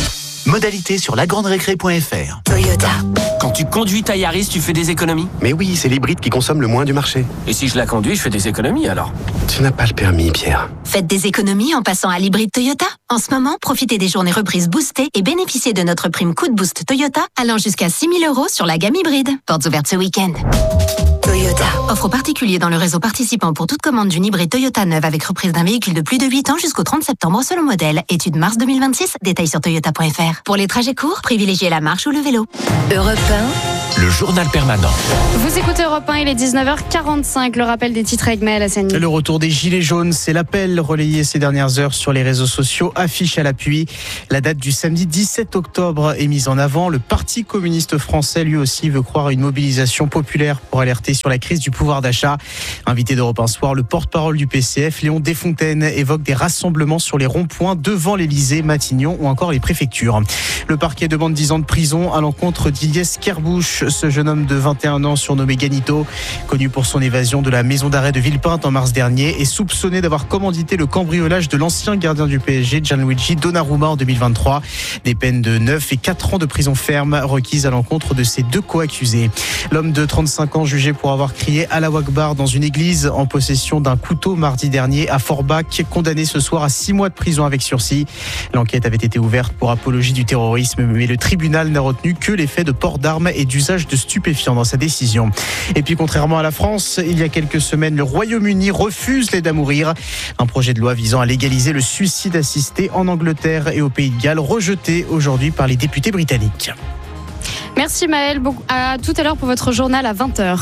S25: Modalité sur lagranderécré.fr.
S20: Toyota.
S10: Quand tu conduis ta Yaris, tu fais des économies?
S12: Mais oui, c'est l'hybride qui consomme le moins du marché.
S10: Et si je la conduis, je fais des économies alors?
S12: Tu n'as pas le permis, Pierre.
S6: Faites des économies en passant à l'hybride Toyota. En ce moment, profitez des journées reprises boostées et bénéficiez de notre prime Coup de Boost Toyota allant jusqu'à 6 000 € sur la gamme hybride. Portes ouvertes ce week-end. Toyota. Offre aux particuliers dans le réseau participant pour toute commande d'une hybride Toyota neuve avec reprise d'un véhicule de plus de 8 ans jusqu'au 30 septembre selon modèle. Étude mars 2026. Détails sur toyota.fr. Pour les trajets courts, privilégiez la marche ou le vélo.
S20: Europe 1.
S7: Le journal permanent.
S9: Vous écoutez Europe 1, il est 19h45. Le rappel des titres avec Maël Hassani.
S1: Le retour des Gilets jaunes, c'est l'appel relayé ces dernières heures sur les réseaux sociaux, affiche à l'appui. La date du samedi 17 octobre est mise en avant. Le Parti communiste français, lui aussi, veut croire à une mobilisation populaire pour alerter sur la crise du pouvoir d'achat. Invité d'Europe 1 Soir, le porte-parole du PCF, Léon Desfontaines, évoque des rassemblements sur les ronds-points devant l'Elysée, Matignon ou encore les préfectures. Le parquet demande 10 ans de prison à l'encontre d'Ilyes Kerbouche. Ce jeune homme de 21 ans, surnommé Ganito, connu pour son évasion de la maison d'arrêt de Villepinte en mars dernier, est soupçonné d'avoir commandité le cambriolage de l'ancien gardien du PSG, Gianluigi Donnarumma, en 2023. Des peines de 9 et 4 ans de prison ferme requises à l'encontre de ces deux co-accusés. L'homme de 35 ans, jugé pour avoir crié Allahu Akbar dans une église en possession d'un couteau mardi dernier à Forbach, condamné ce soir à 6 mois de prison avec sursis. L'enquête avait été ouverte pour apologie du terrorisme, mais le tribunal n'a retenu que les faits de port d'armes et d'usage de stupéfiants dans sa décision. Et puis, contrairement à la France, il y a quelques semaines, le Royaume-Uni refuse l'aide à mourir. Un projet de loi visant à légaliser le suicide assisté en Angleterre et au Pays de Galles, rejeté aujourd'hui par les députés britanniques.
S9: Merci Maël. À tout à l'heure pour votre journal à 20h.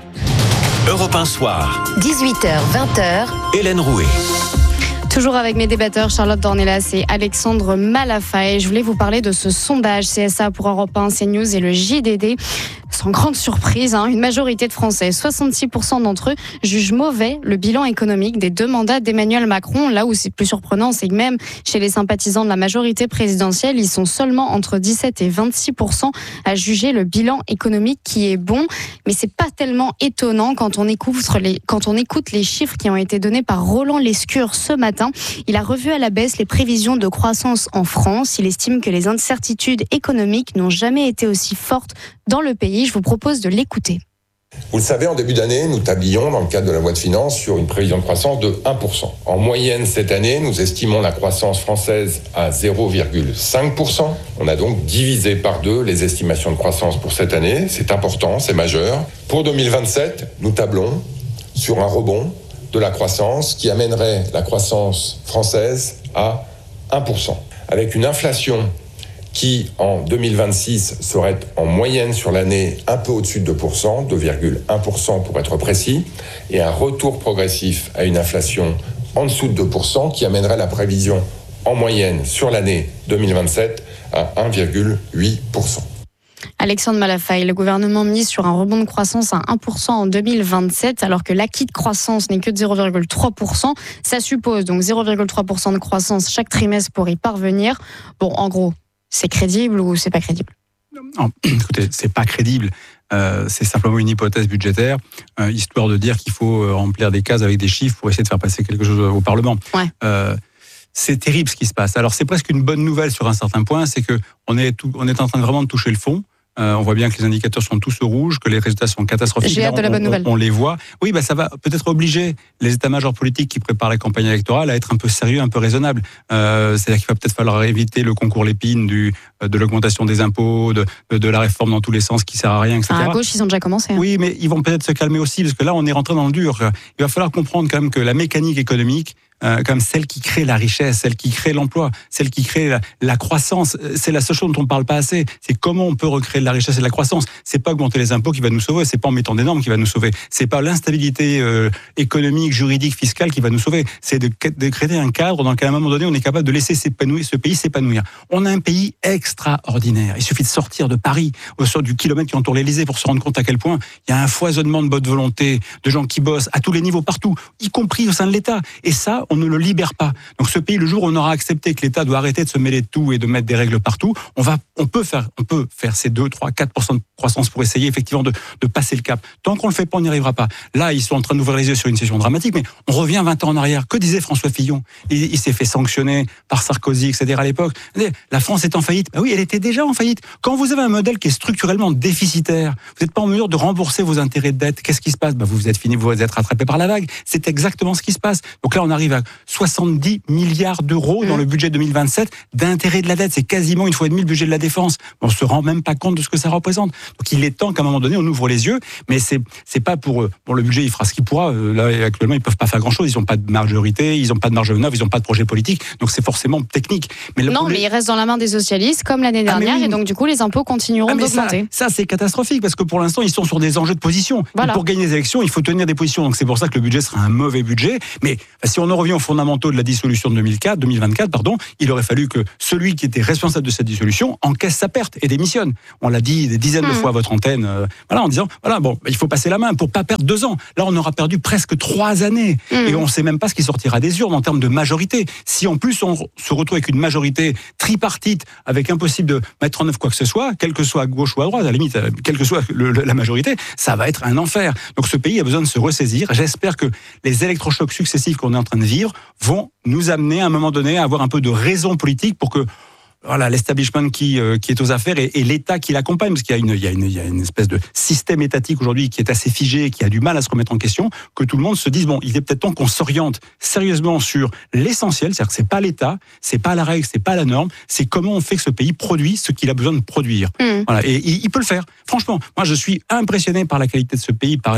S7: Europe 1 Soir.
S20: 18h, 20h.
S7: Hélène Rouet.
S9: Toujours avec mes débatteurs Charlotte Dornelas et Alexandre Malafaye. Je voulais vous parler de ce sondage CSA pour Europe 1, CNews et le JDD. Sans grande surprise, une majorité de Français, 66% d'entre eux, jugent mauvais le bilan économique des 2 mandats d'Emmanuel Macron. Là où c'est plus surprenant, c'est que même chez les sympathisants de la majorité présidentielle, ils sont seulement entre 17 et 26% à juger le bilan économique qui est bon. Mais c'est pas tellement étonnant quand on écoute les chiffres qui ont été donnés par Roland Lescure ce matin. Il a revu à la baisse les prévisions de croissance en France. Il estime que les incertitudes économiques n'ont jamais été aussi fortes dans le pays. Je vous propose de l'écouter.
S13: Vous le savez, en début d'année, nous tablions, dans le cadre de la loi de finances, sur une prévision de croissance de 1%. En moyenne, cette année, nous estimons la croissance française à 0,5%. On a donc divisé par 2 les estimations de croissance pour cette année. C'est important, c'est majeur. Pour 2027, nous tablons sur un rebond de la croissance qui amènerait la croissance française à 1%. Avec une inflation qui, en 2026, serait en moyenne sur l'année un peu au-dessus de 2%, 2,1% pour être précis, et un retour progressif à une inflation en dessous de 2% qui amènerait la prévision en moyenne sur l'année 2027 à 1,8%.
S9: Alexandre Malafaye, le gouvernement mise sur un rebond de croissance à 1% en 2027, alors que l'acquis de croissance n'est que de 0,3%. Ça suppose donc 0,3% de croissance chaque trimestre pour y parvenir. Bon, en gros, c'est crédible ou c'est pas crédible?
S8: Non, écoutez, c'est pas crédible. C'est simplement une hypothèse budgétaire, histoire de dire qu'il faut remplir des cases avec des chiffres pour essayer de faire passer quelque chose au Parlement.
S9: Ouais.
S8: C'est terrible ce qui se passe. Alors c'est presque une bonne nouvelle sur un certain point, c'est que on est en train de vraiment de toucher le fond. On voit bien que les indicateurs sont tous au rouge, que les résultats sont catastrophiques.
S9: J'ai hâte de la bonne nouvelle.
S8: On les voit. Oui, ça va peut-être obliger les états-majors politiques qui préparent les campagnes électorales à être un peu sérieux, un peu raisonnables. C'est-à-dire qu'il va peut-être falloir éviter le concours Lépine de l'augmentation des impôts, de la réforme dans tous les sens qui sert à rien, etc.
S9: À gauche, ils ont déjà commencé.
S8: Oui, mais ils vont peut-être se calmer aussi, parce que là, on est rentré dans le dur. Il va falloir comprendre quand même que la mécanique économique, comme celle qui crée la richesse, celle qui crée l'emploi, celle qui crée la croissance. C'est la seule chose dont on ne parle pas assez. C'est comment on peut recréer de la richesse et de la croissance. C'est pas augmenter les impôts qui va nous sauver. C'est pas en mettant des normes qui va nous sauver. C'est pas l'instabilité économique, juridique, fiscale qui va nous sauver. C'est de créer un cadre dans lequel à un moment donné on est capable de laisser ce pays s'épanouir. On a un pays extraordinaire. Il suffit de sortir de Paris, du kilomètre qui entoure l'Élysée, pour se rendre compte à quel point il y a un foisonnement de bonne volonté, de gens qui bossent à tous les niveaux, partout, y compris au sein de l'État. Et ça, on ne le libère pas. Donc ce pays, le jour où on aura accepté que l'État doit arrêter de se mêler de tout et de mettre des règles partout, on peut faire ces 2, 3, 4% de croissance pour essayer effectivement de passer le cap. Tant qu'on le fait pas, on n'y arrivera pas. Là, ils sont en train d'ouvrir les yeux sur une situation dramatique, mais on revient 20 ans en arrière. Que disait François Fillon ? Il s'est fait sanctionner par Sarkozy, etc. à l'époque. La France est en faillite. Oui, elle était déjà en faillite. Quand vous avez un modèle qui est structurellement déficitaire, vous n'êtes pas en mesure de rembourser vos intérêts de dette, qu'est-ce qui se passe ? Vous êtes fini, vous êtes rattrapé par la vague. C'est exactement ce qui se passe. Donc là, on arrive à 70 milliards d'euros dans le budget 2027 d'intérêts de la dette. C'est quasiment 1,5 fois le budget de la défense. On se rend même pas compte de ce que ça représente. Donc il est temps qu'à un moment donné, on ouvre les yeux. Mais c'est pas pour le budget, il fera ce qu'il pourra. Là, actuellement, ils peuvent pas faire grand-chose. Ils n'ont pas de majorité, ils n'ont pas de marge de manœuvre, ils n'ont pas de projet politique. Donc c'est forcément technique. Mais
S9: mais il reste dans la main des socialistes, comme l'année dernière, et donc du coup, les impôts continueront d'augmenter.
S8: Ça, c'est catastrophique, parce que pour l'instant, ils sont sur des enjeux de position.
S9: Voilà.
S8: Et pour gagner les élections, il faut tenir des positions. Donc c'est pour ça que le budget sera un mauvais budget. Mais si on en revient aux fondamentaux de la dissolution de 2024, il aurait fallu que celui qui était responsable de cette dissolution encaisse sa perte et démissionne. On l'a dit des dizaines de fois à votre antenne, en disant, il faut passer la main pour pas perdre 2 ans. Là, on aura perdu presque 3 années. Et on ne sait même pas ce qui sortira des urnes en termes de majorité. Si en plus on se retrouve avec une majorité tripartite, avec impossible de mettre en œuvre quoi que ce soit, quel que soit à gauche ou à droite, à la limite, quelle que soit la majorité, ça va être un enfer. Donc ce pays a besoin de se ressaisir. J'espère que les électrochocs successifs qu'on est en train de vivre vont nous amener à un moment donné à avoir un peu de raison politique pour que l'establishment qui est aux affaires et l'État qui l'accompagne, parce qu'il y a une espèce de système étatique aujourd'hui qui est assez figé, qui a du mal à se remettre en question, que tout le monde se dise, il est peut-être temps qu'on s'oriente sérieusement sur l'essentiel, c'est-à-dire que c'est pas l'État, c'est pas la règle, c'est pas la norme, c'est comment on fait que ce pays produit ce qu'il a besoin de produire. Et il peut le faire. Franchement, moi je suis impressionné par la qualité de ce pays, par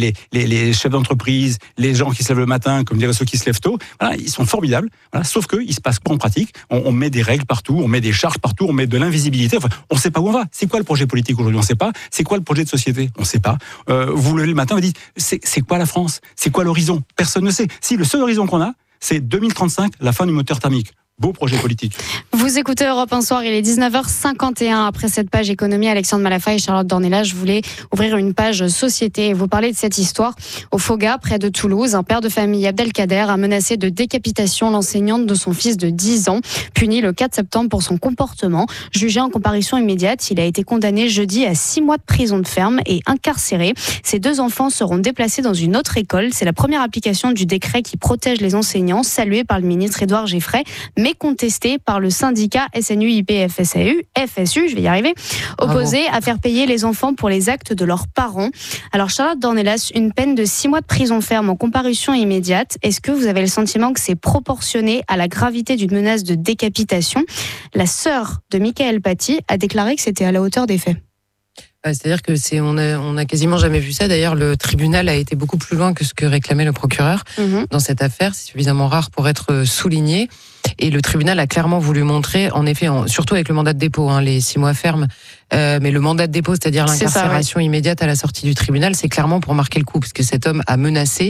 S8: les chefs d'entreprise, les gens qui se lèvent le matin, comme diraient ceux qui se lèvent tôt. Ils sont formidables. Sauf que il se passe pas en pratique. On met des règles partout. On met des charges partout, on met de l'invisibilité. Enfin, on ne sait pas où on va. C'est quoi le projet politique aujourd'hui ? On ne sait pas. C'est quoi le projet de société ? On ne sait pas. Vous vous levez le matin, vous dites, c'est quoi la France ? C'est quoi l'horizon ? Personne ne sait. Si le seul horizon qu'on a, c'est 2035, la fin du moteur thermique. Beau projet politique.
S9: Vous écoutez Europe 1 Soir, il est 19h51. Après cette page économie, Alexandre Malafa et Charlotte Dornelas, je voulais ouvrir une page société et vous parler de cette histoire. Au Foga, près de Toulouse, un père de famille, Abdelkader, a menacé de décapitation l'enseignante de son fils de 10 ans, puni le 4 septembre pour son comportement. Jugé en comparution immédiate, il a été condamné jeudi à 6 mois de prison de ferme et incarcéré. Ses 2 enfants seront déplacés dans une autre école. C'est la première application du décret qui protège les enseignants, salué par le ministre Édouard Geffray, mais contesté par le syndicat SNUIP-FSU, je vais y arriver, opposé à faire payer les enfants pour les actes de leurs parents. Alors Charlotte Dornelas, une peine de 6 mois de prison ferme en comparution immédiate. Est-ce que vous avez le sentiment que c'est proportionné à la gravité d'une menace de décapitation ? La sœur de Michael Paty a déclaré que c'était à la hauteur des faits.
S2: C'est-à-dire que on a quasiment jamais vu ça. D'ailleurs, le tribunal a été beaucoup plus loin que ce que réclamait le procureur dans cette affaire. C'est suffisamment rare pour être souligné. Et le tribunal a clairement voulu montrer, en effet, surtout avec le mandat de dépôt, les 6 mois fermes, mais le mandat de dépôt, c'est-à-dire l'incarcération immédiate à la sortie du tribunal, c'est clairement pour marquer le coup, parce que cet homme a menacé,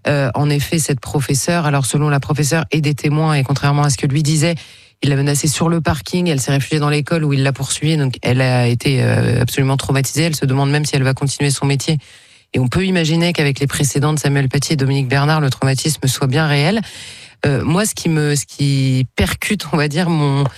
S2: en effet, cette professeure. Alors, selon la professeure et des témoins, et contrairement à ce que lui disait, il l'a menacée sur le parking, elle s'est réfugiée dans l'école où il l'a poursuivie, donc elle a été absolument traumatisée, elle se demande même si elle va continuer son métier. Et on peut imaginer qu'avec les précédents de Samuel Paty et Dominique Bernard, le traumatisme soit bien réel. Moi, ce qui percute, on va dire,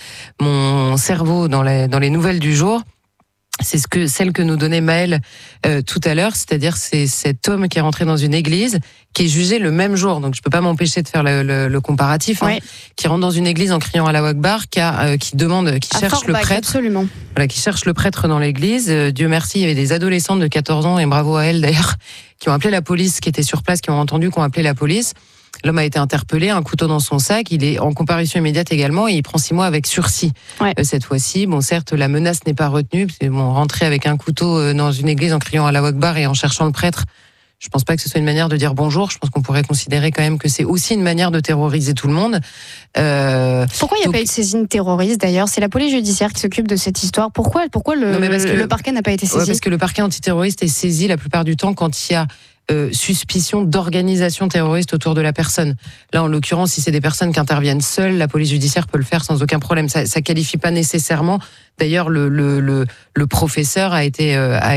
S2: mon cerveau dans les nouvelles du jour, c'est celle que nous donnait Maëlle tout à l'heure, c'est-à-dire c'est cet homme qui est rentré dans une église, qui est jugé le même jour, donc je peux pas m'empêcher de faire le comparatif, qui rentre dans une église en criant Allahu Akbar, qui cherche le prêtre,
S9: absolument.
S2: Voilà, qui cherche le prêtre dans l'église. Dieu merci, il y avait des adolescentes de 14 ans, et bravo à elles d'ailleurs, qui ont appelé la police, qui étaient sur place, qui ont entendu qu'on appelait la police. L'homme a été interpellé, un couteau dans son sac, il est en comparution immédiate également et il prend 6 mois avec sursis. Cette fois-ci, certes, la menace n'est pas retenue, rentrer avec un couteau dans une église en criant Allahu Akbar et en cherchant le prêtre, je pense pas que ce soit une manière de dire bonjour, je pense qu'on pourrait considérer quand même que c'est aussi une manière de terroriser tout le monde.
S9: Pourquoi il n'y a pas eu de saisine terroriste d'ailleurs ? C'est la police judiciaire qui s'occupe de cette histoire. Pourquoi le parquet n'a pas été saisi ?
S2: Parce que le parquet antiterroriste est saisi la plupart du temps quand il y a suspicion d'organisation terroriste autour de la personne. Là, en l'occurrence, si c'est des personnes qui interviennent seules, la police judiciaire peut le faire sans aucun problème. Ça qualifie pas nécessairement. D'ailleurs, le professeur a été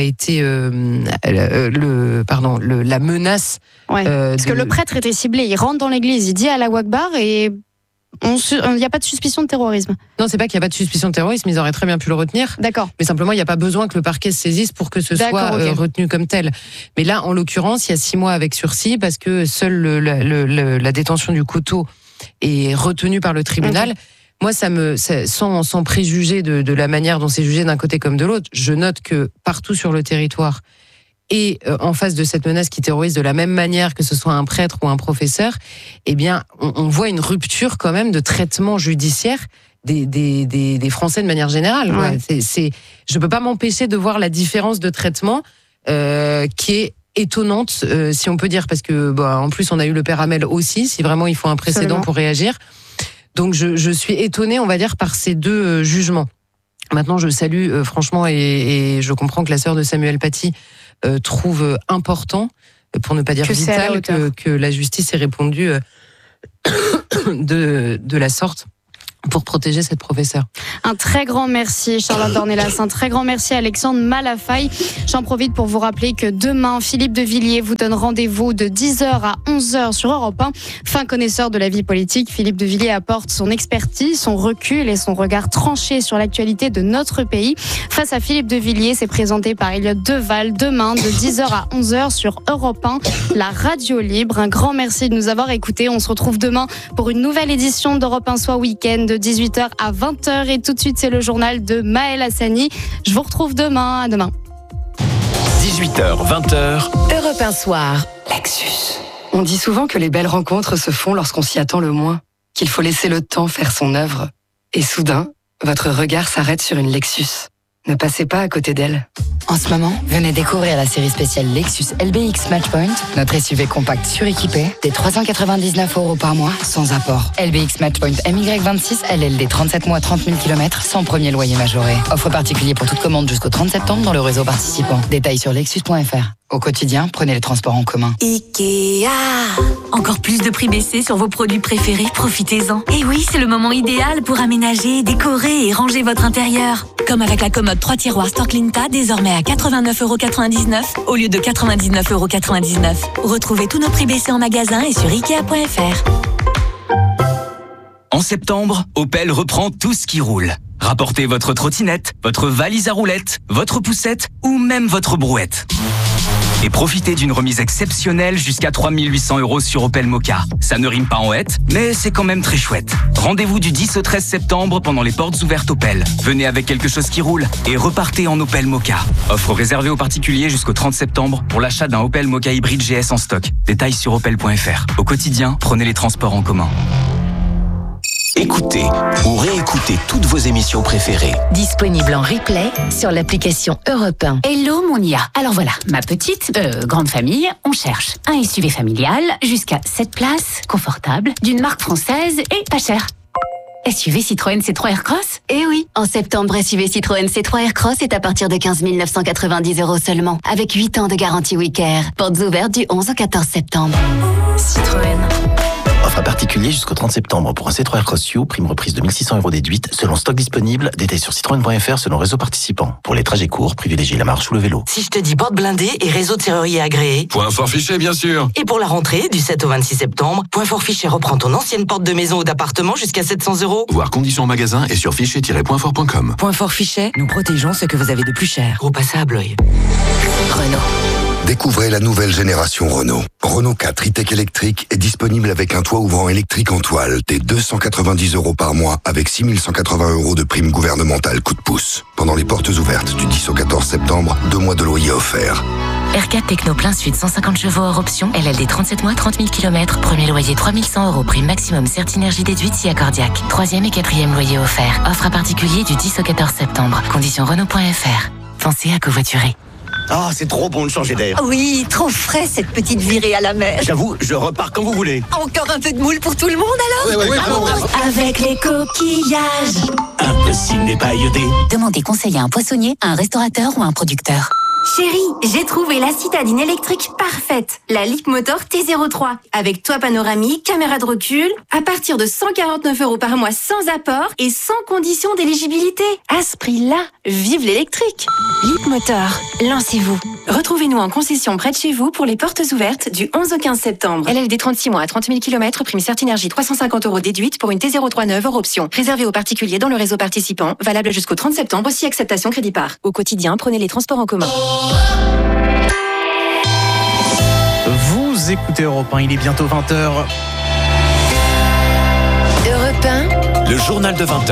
S2: la menace.
S9: Ouais, parce que le prêtre était ciblé. Il rentre dans l'église, il dit Allahu Akbar et il n'y a pas de suspicion de terrorisme.
S2: Non, c'est pas qu'il n'y a pas de suspicion de terrorisme, ils auraient très bien pu le retenir.
S9: D'accord.
S2: Mais simplement, il n'y a pas besoin que le parquet se saisisse pour que ce soit retenu comme tel. Mais là, en l'occurrence, il y a 6 mois avec sursis parce que seule la détention du couteau est retenue par le tribunal. Moi, sans préjuger de la manière dont c'est jugé d'un côté comme de l'autre, je note que partout sur le territoire, et en face de cette menace qui terrorise de la même manière que ce soit un prêtre ou un professeur, eh bien, on voit une rupture quand même de traitement judiciaire des Français de manière générale. Ouais. Je peux pas m'empêcher de voir la différence de traitement qui est étonnante, si on peut dire, parce que en plus on a eu le père Hamel aussi, si vraiment il faut un précédent
S9: Absolument.
S2: pour réagir. Donc je suis étonnée, on va dire, par ces 2 jugements. Maintenant, je salue franchement et je comprends que la sœur de Samuel Paty trouve important, pour ne pas dire vital, que la justice ait répondu de la sorte pour protéger cette professeure.
S9: Un très grand merci Charlotte Dornelas, un très grand merci Alexandre Malafaille. J'en profite pour vous rappeler que demain, Philippe de Villiers vous donne rendez-vous de 10h à 11h sur Europe 1. Fin connaisseur de la vie politique, Philippe de Villiers apporte son expertise, son recul et son regard tranché sur l'actualité de notre pays. Face à Philippe de Villiers, c'est présenté par Elliot Deval demain de 10h à 11h sur Europe 1, la radio libre. Un grand merci de nous avoir écoutés. On se retrouve demain pour une nouvelle édition d'Europe 1 Soir Week-end de 18h à 20h. Et tout de suite, c'est le journal de Maël Hassani. Je vous retrouve demain. À demain.
S7: 18h, 20h.
S23: Europe 1 Soir. Lexus. On dit souvent que les belles rencontres se font lorsqu'on s'y attend le moins, qu'il faut laisser le temps faire son œuvre. Et soudain, votre regard s'arrête sur une Lexus. Ne passez pas à côté d'elle. En ce moment, venez découvrir la série spéciale Lexus LBX Matchpoint, notre SUV compact suréquipé, des 399 € par mois, sans apport. LBX Matchpoint MY26, LLD 37 mois, 30 000 km, sans premier loyer majoré. Offre particulier pour toute commande jusqu'au 30 septembre dans le réseau participant. Détails sur lexus.fr. Au quotidien, prenez les transports en commun.
S14: Ikea. Encore plus de prix baissés sur vos produits préférés, profitez-en. Et oui, c'est le moment idéal pour aménager, décorer et ranger votre intérieur. Comme avec la commode 3 tiroirs Storklinta, désormais à 89,99 € au lieu de 99,99 €. Retrouvez tous nos prix baissés en magasin et sur Ikea.fr.
S15: En septembre, Opel reprend tout ce qui roule. Rapportez votre trottinette, votre valise à roulettes, votre poussette ou même votre brouette. Et profitez d'une remise exceptionnelle jusqu'à 3 800 € sur Opel Mokka. Ça ne rime pas en hête, mais c'est quand même très chouette. Rendez-vous du 10 au 13 septembre pendant les portes ouvertes Opel. Venez avec quelque chose qui roule et repartez en Opel Mokka. Offre réservée aux particuliers jusqu'au 30 septembre pour l'achat d'un Opel Mokka hybride GS en stock. Détails sur opel.fr. Au quotidien, prenez les transports en commun.
S7: Écoutez ou réécoutez toutes vos émissions préférées.
S23: Disponible en replay sur l'application Europe 1.
S17: Hello Monia. Alors voilà, ma petite, grande famille, on cherche un SUV familial jusqu'à 7 places, confortable, d'une marque française et pas cher. SUV Citroën C3 Aircross ?
S6: Eh oui, en septembre, SUV Citroën C3 Aircross est à partir de 15 990 € seulement, avec 8 ans de garantie Wicker. Portes ouvertes du 11 au 14 septembre.
S17: Citroën.
S25: Offre à particulier jusqu'au 30 septembre pour un C3 Aircross You, prime reprise de 1 600 € déduite, selon stock disponible, détails sur citroën.fr selon réseau participant. Pour les trajets courts, privilégiez la marche ou le vélo.
S18: Si je te dis porte blindée et réseau de serrurier agréé.
S21: Point fort fiché, bien sûr.
S18: Et pour la rentrée, du 7 au 26 septembre, Point fort fiché reprend ton ancienne porte de maison ou d'appartement jusqu'à 700 €.
S21: Voir conditions en magasin et sur fichier-pointfort.com.
S18: Point fort Fichet, nous protégeons ce que vous avez de plus cher. Gros passé à Blois.
S6: Renault.
S22: Découvrez la nouvelle génération Renault. Renault 4 e-tech électrique est disponible avec un toit ouvrant électrique en toile dès 290 € par mois avec 6 180 € de prime gouvernementale coup de pouce. Pendant les portes ouvertes du 10 au 14 septembre, 2 mois de loyer offerts.
S23: R4 Techno plein sud 150 chevaux hors option, LLD 37 mois, 30 000 km, premier loyer 3 100 €, prime maximum Certinergie déduite si accordiaque. 3e et 4e loyer offert. Offre à particulier du 10 au 14 septembre. Conditions Renault.fr. Pensez à covoiturer.
S25: Ah, c'est trop bon de changer d'air.
S17: Oui, trop frais cette petite virée à la mer.
S25: J'avoue, je repars quand vous voulez.
S17: Encore un peu de moule pour tout le monde alors ?
S25: Ouais,
S17: Avec les coquillages.
S25: Impossible n'est pas iodé.
S17: Demandez conseil à un poissonnier, à un restaurateur ou à un producteur.
S14: Chérie, j'ai trouvé la citadine électrique parfaite. La Leapmotor T03. Avec toit panoramique, caméra de recul. À partir de 149 € par mois sans apport et sans condition d'éligibilité. À ce prix-là, vive l'électrique. Leapmotor, lancez-vous. Retrouvez-nous en concession près de chez vous pour les portes ouvertes du 11 au 15 septembre. LLD 36 mois à 30 000 km, prime Certinergie 350 € déduite pour une T03 neuve hors option. Réservé aux particuliers dans le réseau participant. Valable jusqu'au 30 septembre, aussi acceptation crédit par. Au quotidien, prenez les transports en commun.
S1: Vous écoutez Europe 1, il est bientôt 20h.
S23: Europe 1.
S7: Le journal de 20h.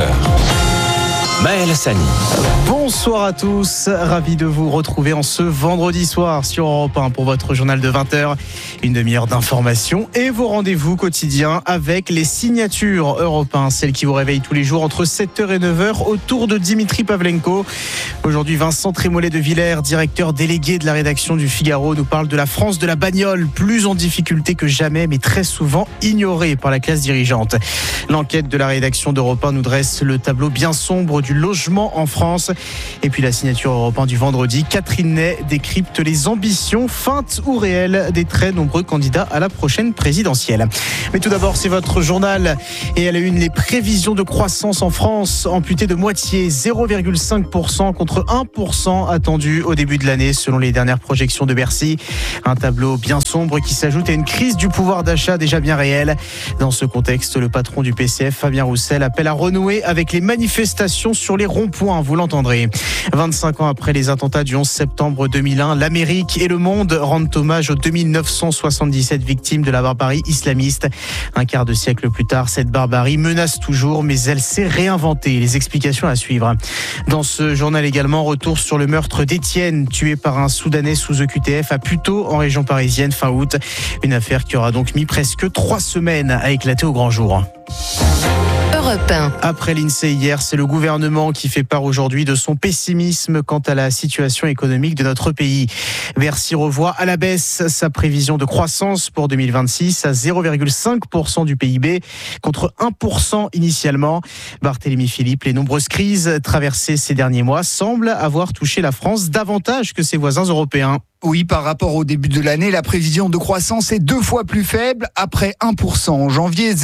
S7: Maël Hassani.
S1: Bonsoir à tous, ravi de vous retrouver en ce vendredi soir sur Europe 1 pour votre journal de 20h. Une demi-heure d'information et vos rendez-vous quotidiens avec les signatures Europe 1, celles qui vous réveillent tous les jours entre 7h et 9h autour de Dimitri Pavlenko. Aujourd'hui, Vincent Trémollet de Villers, directeur délégué de la rédaction du Figaro, nous parle de la France de la bagnole, plus en difficulté que jamais, mais très souvent ignorée par la classe dirigeante. L'enquête de la rédaction d'Europe 1 nous dresse le tableau bien sombre du logement en France. Et puis la signature Europe 1 du vendredi, Catherine Ney décrypte les ambitions, feintes ou réelles, des très nombreux candidats à la prochaine présidentielle. Mais tout d'abord, c'est votre journal. Et à la une, les prévisions de croissance en France amputées de moitié, 0,5% contre 1% attendu au début de l'année selon les dernières projections de Bercy. Un tableau bien sombre qui s'ajoute à une crise du pouvoir d'achat déjà bien réelle. Dans ce contexte, le patron du PCF, Fabien Roussel, appelle à renouer avec les manifestations sur les ronds-points, vous l'entendrez. 25 ans après les attentats du 11 septembre 2001, l'Amérique et le monde rendent hommage aux 2977 victimes de la barbarie islamiste. Un quart de siècle plus tard, cette barbarie menace toujours, mais elle s'est réinventée. Les explications à suivre. Dans ce journal également, retour sur le meurtre d'Étienne, tué par un Soudanais sous EQTF à Puteaux, en région parisienne, fin août. Une affaire qui aura donc mis presque 3 semaines à éclater au grand jour.
S23: Europe 1.
S1: Après l'INSEE hier, c'est le gouvernement qui fait part aujourd'hui de son pessimisme quant à la situation économique de notre pays. Bercy revoit à la baisse sa prévision de croissance pour 2026 à 0,5% du PIB contre 1% initialement. Barthélémy Philippe, les nombreuses crises traversées ces derniers mois semblent avoir touché la France davantage que ses voisins européens.
S3: Oui, par rapport au début de l'année, la prévision de croissance est 2 fois plus faible, après 1% en janvier,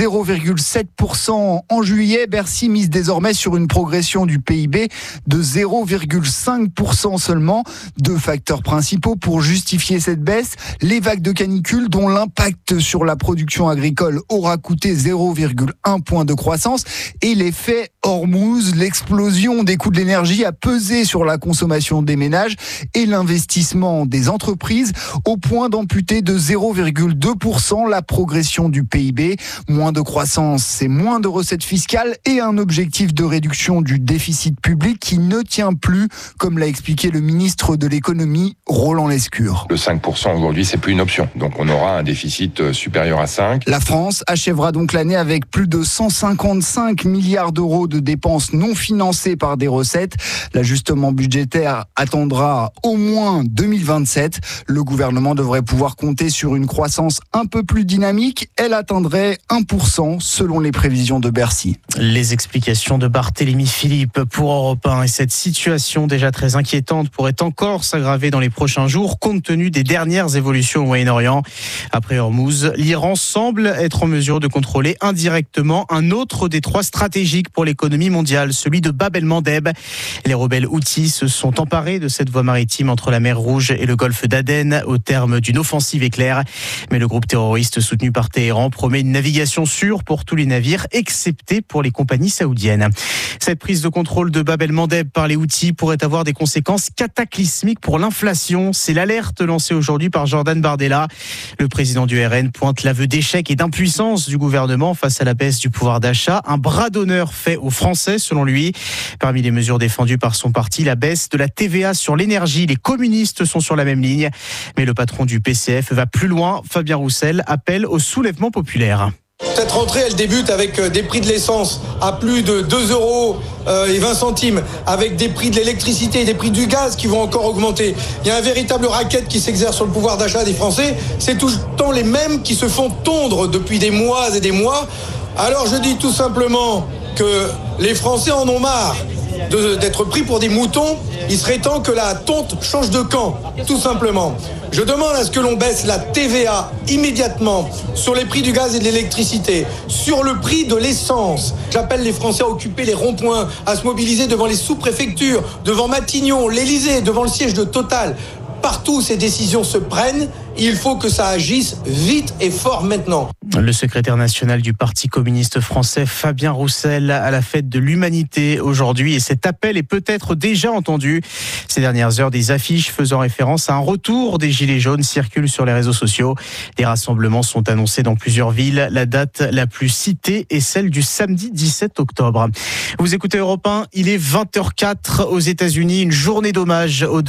S3: 0,7% en juillet. Bercy mise désormais sur une progression du PIB de 0,5% seulement. 2 facteurs principaux pour justifier cette baisse. Les vagues de canicule dont l'impact sur la production agricole aura coûté 0,1 point de croissance et l'effet Hormuz, l'explosion des coûts de l'énergie a pesé sur la consommation des ménages et l'investissement des entreprises au point d'amputer de 0,2% la progression du PIB. Moins de croissance, c'est moins de recettes fiscales et un objectif de réduction du déficit public qui ne tient plus, comme l'a expliqué le ministre de l'économie, Roland Lescure.
S13: Le 5% aujourd'hui, c'est plus une option. Donc on aura un déficit supérieur à 5.
S3: La France achèvera donc l'année avec plus de 155 milliards d'euros de dépenses non financées par des recettes. L'ajustement budgétaire attendra au moins 2027. Le gouvernement devrait pouvoir compter sur une croissance un peu plus dynamique. Elle atteindrait 1% selon les prévisions de Bercy.
S1: Les explications de Barthélémy Philippe pour Europe 1 et cette situation déjà très inquiétante pourrait encore s'aggraver dans les prochains jours compte tenu des dernières évolutions au Moyen-Orient. Après Hormuz, l'Iran semble être en mesure de contrôler indirectement un autre détroit stratégique pour l'économie mondiale, celui de Bab el-Mandeb. Les rebelles houthis se sont emparés de cette voie maritime entre la mer Rouge et le golfe d'Aden au terme d'une offensive éclair. Mais le groupe terroriste soutenu par Téhéran promet une navigation sûre pour tous les navires, excepté pour les compagnies saoudiennes. Cette prise de contrôle de Bab el-Mandeb par les houthis pourrait avoir des conséquences cataclysmiques pour l'inflation. C'est l'alerte lancée aujourd'hui par Jordan Bardella. Le président du RN pointe l'aveu d'échec et d'impuissance du gouvernement face à la baisse du pouvoir d'achat. Un bras d'honneur fait aux Français, selon lui. Parmi les mesures défendues par son parti, la baisse de la TVA sur l'énergie. Les communistes sont sur la même ligne. Mais le patron du PCF va plus loin. Fabien Roussel appelle au soulèvement populaire.
S4: Cette rentrée, elle débute avec des prix de l'essence à plus de 2,20 €, avec des prix de l'électricité et des prix du gaz qui vont encore augmenter. Il y a un véritable racket qui s'exerce sur le pouvoir d'achat des Français. C'est tout le temps les mêmes qui se font tondre depuis des mois et des mois. Alors je dis tout simplement que les Français en ont marre d'être pris pour des moutons. Il serait temps que la tonte change de camp, tout simplement. Je demande à ce que l'on baisse la TVA immédiatement sur les prix du gaz et de l'électricité, sur le prix de l'essence. J'appelle les Français à occuper les ronds-points, à se mobiliser devant les sous-préfectures, devant Matignon, l'Élysée, devant le siège de Total. Partout où ces décisions se prennent, il faut que ça agisse vite et fort maintenant.
S1: Le secrétaire national du Parti communiste français, Fabien Roussel, à la fête de l'humanité aujourd'hui. Et cet appel est peut-être déjà entendu. Ces dernières heures, des affiches faisant référence à un retour des Gilets jaunes circulent sur les réseaux sociaux. Des rassemblements sont annoncés dans plusieurs villes. La date la plus citée est celle du samedi 17 octobre. Vous écoutez Europe 1, il est 20h04 aux États-Unis. Une journée d'hommage aux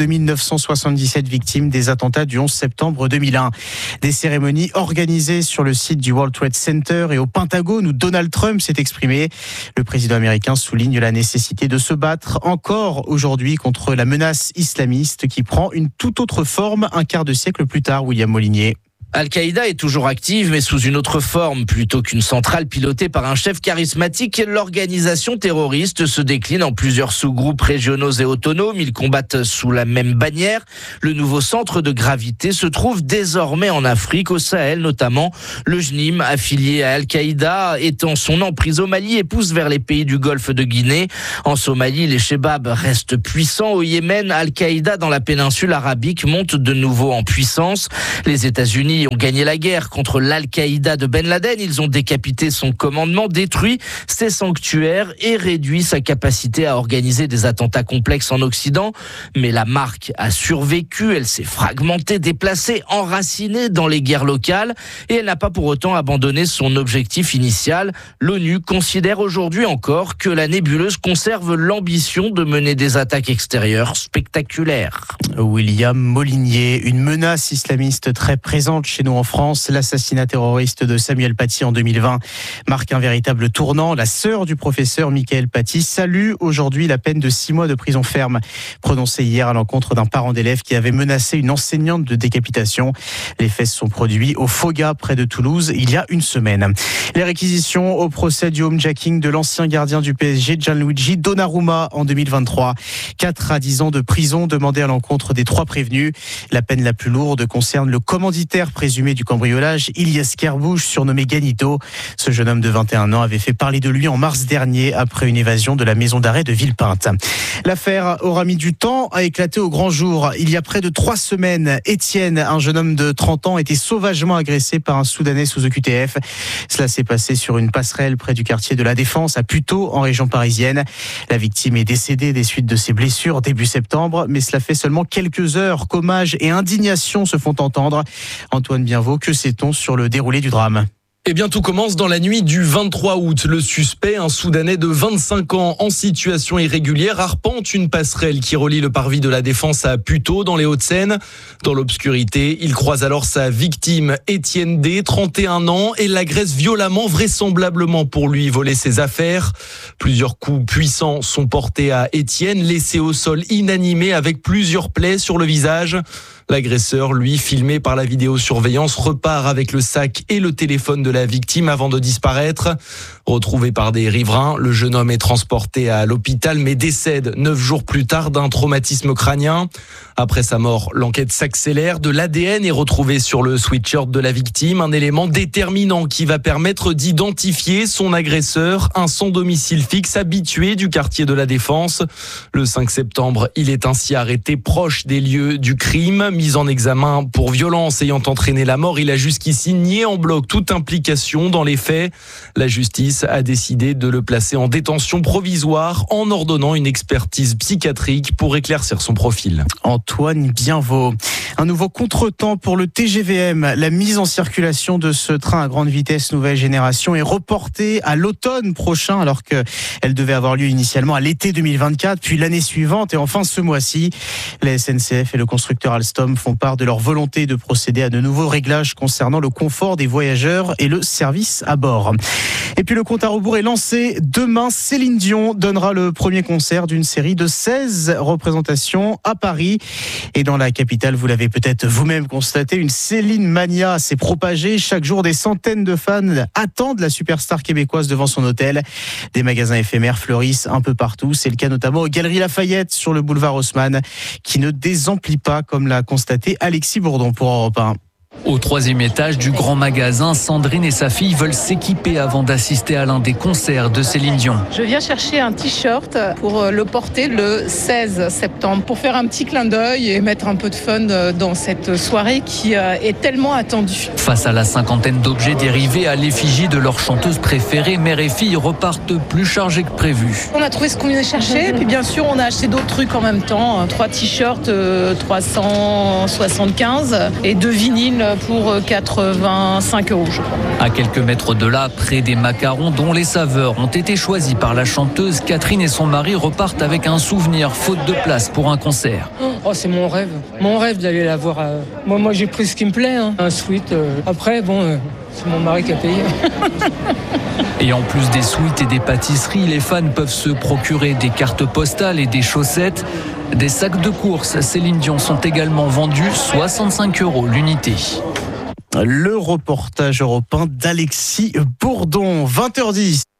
S1: 2977 victimes des attentats du 11 septembre 2001. Des cérémonies organisées sur le site du World Trade Center et au Pentagone où Donald Trump s'est exprimé. Le président américain souligne la nécessité de se battre encore aujourd'hui contre la menace islamiste qui prend une toute autre forme un quart de siècle plus tard. William Molinier.
S5: Al-Qaïda est toujours active, mais sous une autre forme. Plutôt qu'une centrale pilotée par un chef charismatique, l'organisation terroriste se décline en plusieurs sous-groupes régionaux et autonomes. Ils combattent sous la même bannière. Le nouveau centre de gravité se trouve désormais en Afrique, au Sahel notamment. Le JNIM, affilié à Al-Qaïda, étend son emprise au Mali et pousse vers les pays du Golfe de Guinée. En Somalie, les Chebabs restent puissants. Au Yémen, Al-Qaïda dans la péninsule arabique monte de nouveau en puissance. Les États-Unis ont gagné la guerre contre l'Al-Qaïda de Ben Laden. Ils ont décapité son commandement, détruit ses sanctuaires et réduit sa capacité à organiser des attentats complexes en Occident. Mais la marque a survécu, elle s'est fragmentée, déplacée, enracinée dans les guerres locales et elle n'a pas pour autant abandonné son objectif initial. L'ONU considère aujourd'hui encore que la nébuleuse conserve l'ambition de mener des attaques extérieures spectaculaires.
S1: William Molinier, une menace islamiste très présente chez nous en France. L'assassinat terroriste de Samuel Paty en 2020 marque un véritable tournant. La sœur du professeur Michael Paty salue aujourd'hui la peine de 6 mois de prison ferme prononcée hier à l'encontre d'un parent d'élève qui avait menacé une enseignante de décapitation. Les faits se sont produits au Foga près de Toulouse il y a une semaine. Les réquisitions au procès du homejacking de l'ancien gardien du PSG Gianluigi Donnarumma en 2023. 4 à 10 ans de prison demandés à l'encontre des 3 prévenus. La peine la plus lourde concerne le commanditaire présumé du cambriolage, Ilyes Kerbouche, surnommé Ganito. Ce jeune homme de 21 ans avait fait parler de lui en mars dernier après une évasion de la maison d'arrêt de Villepinte. L'affaire aura mis du temps à éclater au grand jour. Il y a près de 3 semaines, Étienne, un jeune homme de 30 ans, était sauvagement agressé par un Soudanais sous OQTF. Cela s'est passé sur une passerelle près du quartier de la Défense à Puteaux, en région parisienne. La victime est décédée des suites de ses blessures début septembre, mais cela fait seulement quelques heures qu'hommage et indignation se font entendre. Antoine Bienvaux, que sait-on sur le déroulé du drame ?
S11: Eh bien, tout commence dans la nuit du 23 août. Le suspect, un Soudanais de 25 ans en situation irrégulière, arpente une passerelle qui relie le parvis de la Défense à Puteaux, dans les Hauts-de-Seine. Dans l'obscurité, il croise alors sa victime, Étienne D, 31 ans, et l'agresse violemment, vraisemblablement pour lui voler ses affaires. Plusieurs coups puissants sont portés à Étienne, laissé au sol inanimé avec plusieurs plaies sur le visage. L'agresseur, lui, filmé par la vidéosurveillance, repart avec le sac et le téléphone de la victime avant de disparaître. Retrouvé par des riverains, le jeune homme est transporté à l'hôpital mais décède 9 jours plus tard d'un traumatisme crânien. Après sa mort, l'enquête s'accélère. De l'ADN est retrouvé sur le sweatshirt de la victime, un élément déterminant qui va permettre d'identifier son agresseur, un sans domicile fixe habitué du quartier de la Défense. Le 5 septembre, il est ainsi arrêté proche des lieux du crime. Mis en examen pour violence ayant entraîné la mort, il a jusqu'ici nié en bloc toute implication dans les faits. La justice a décidé de le placer en détention provisoire en ordonnant une expertise psychiatrique pour éclaircir son profil.
S1: Antoine Bienvaux. Un nouveau contretemps pour le TGVM. La mise en circulation de ce train à grande vitesse nouvelle génération est reportée à l'automne prochain alors qu'elle devait avoir lieu initialement à l'été 2024, puis l'année suivante et enfin ce mois-ci. La SNCF et le constructeur Alstom Alstom font part de leur volonté de procéder à de nouveaux réglages concernant le confort des voyageurs et le service à bord. Et puis le compte à rebours est lancé. Demain, Céline Dion donnera le premier concert d'une série de 16 représentations à Paris. Et dans la capitale, vous l'avez peut-être vous-même constaté, une Céline mania s'est propagée. Chaque jour, des centaines de fans attendent la superstar québécoise devant son hôtel. Des magasins éphémères fleurissent un peu partout. C'est le cas notamment aux Galeries Lafayette sur le boulevard Haussmann, qui ne désemplit pas, comme l'a constaté Alexis Bourdon pour Europe 1.
S10: Au 3e étage du grand magasin, Sandrine et sa fille veulent s'équiper avant d'assister à l'un des concerts de Céline Dion.
S12: Je viens chercher un t-shirt pour le porter le 16 septembre, pour faire un petit clin d'œil et mettre un peu de fun dans cette soirée qui est tellement attendue.
S10: Face à la cinquantaine d'objets dérivés à l'effigie de leur chanteuse préférée, mère et fille repartent plus chargés que prévu.
S12: On a trouvé ce qu'on venait chercher, et puis bien sûr on a acheté d'autres trucs en même temps. 3 t-shirts 375 et 2 vinyles pour 85 €, je crois.
S10: À quelques mètres de là, près des macarons dont les saveurs ont été choisies par la chanteuse, Catherine et son mari repartent avec un souvenir faute de place pour un concert.
S12: Oh, c'est mon rêve d'aller la voir. Moi j'ai pris ce qui me plaît, un sweat. Après, c'est mon mari qui a payé.
S10: Et en plus des sweets et des pâtisseries, les fans peuvent se procurer des cartes postales et des chaussettes. Des sacs de course Céline Dion sont également vendus 65 € l'unité.
S1: Le reportage européen d'Alexis Bourdon, 20h10.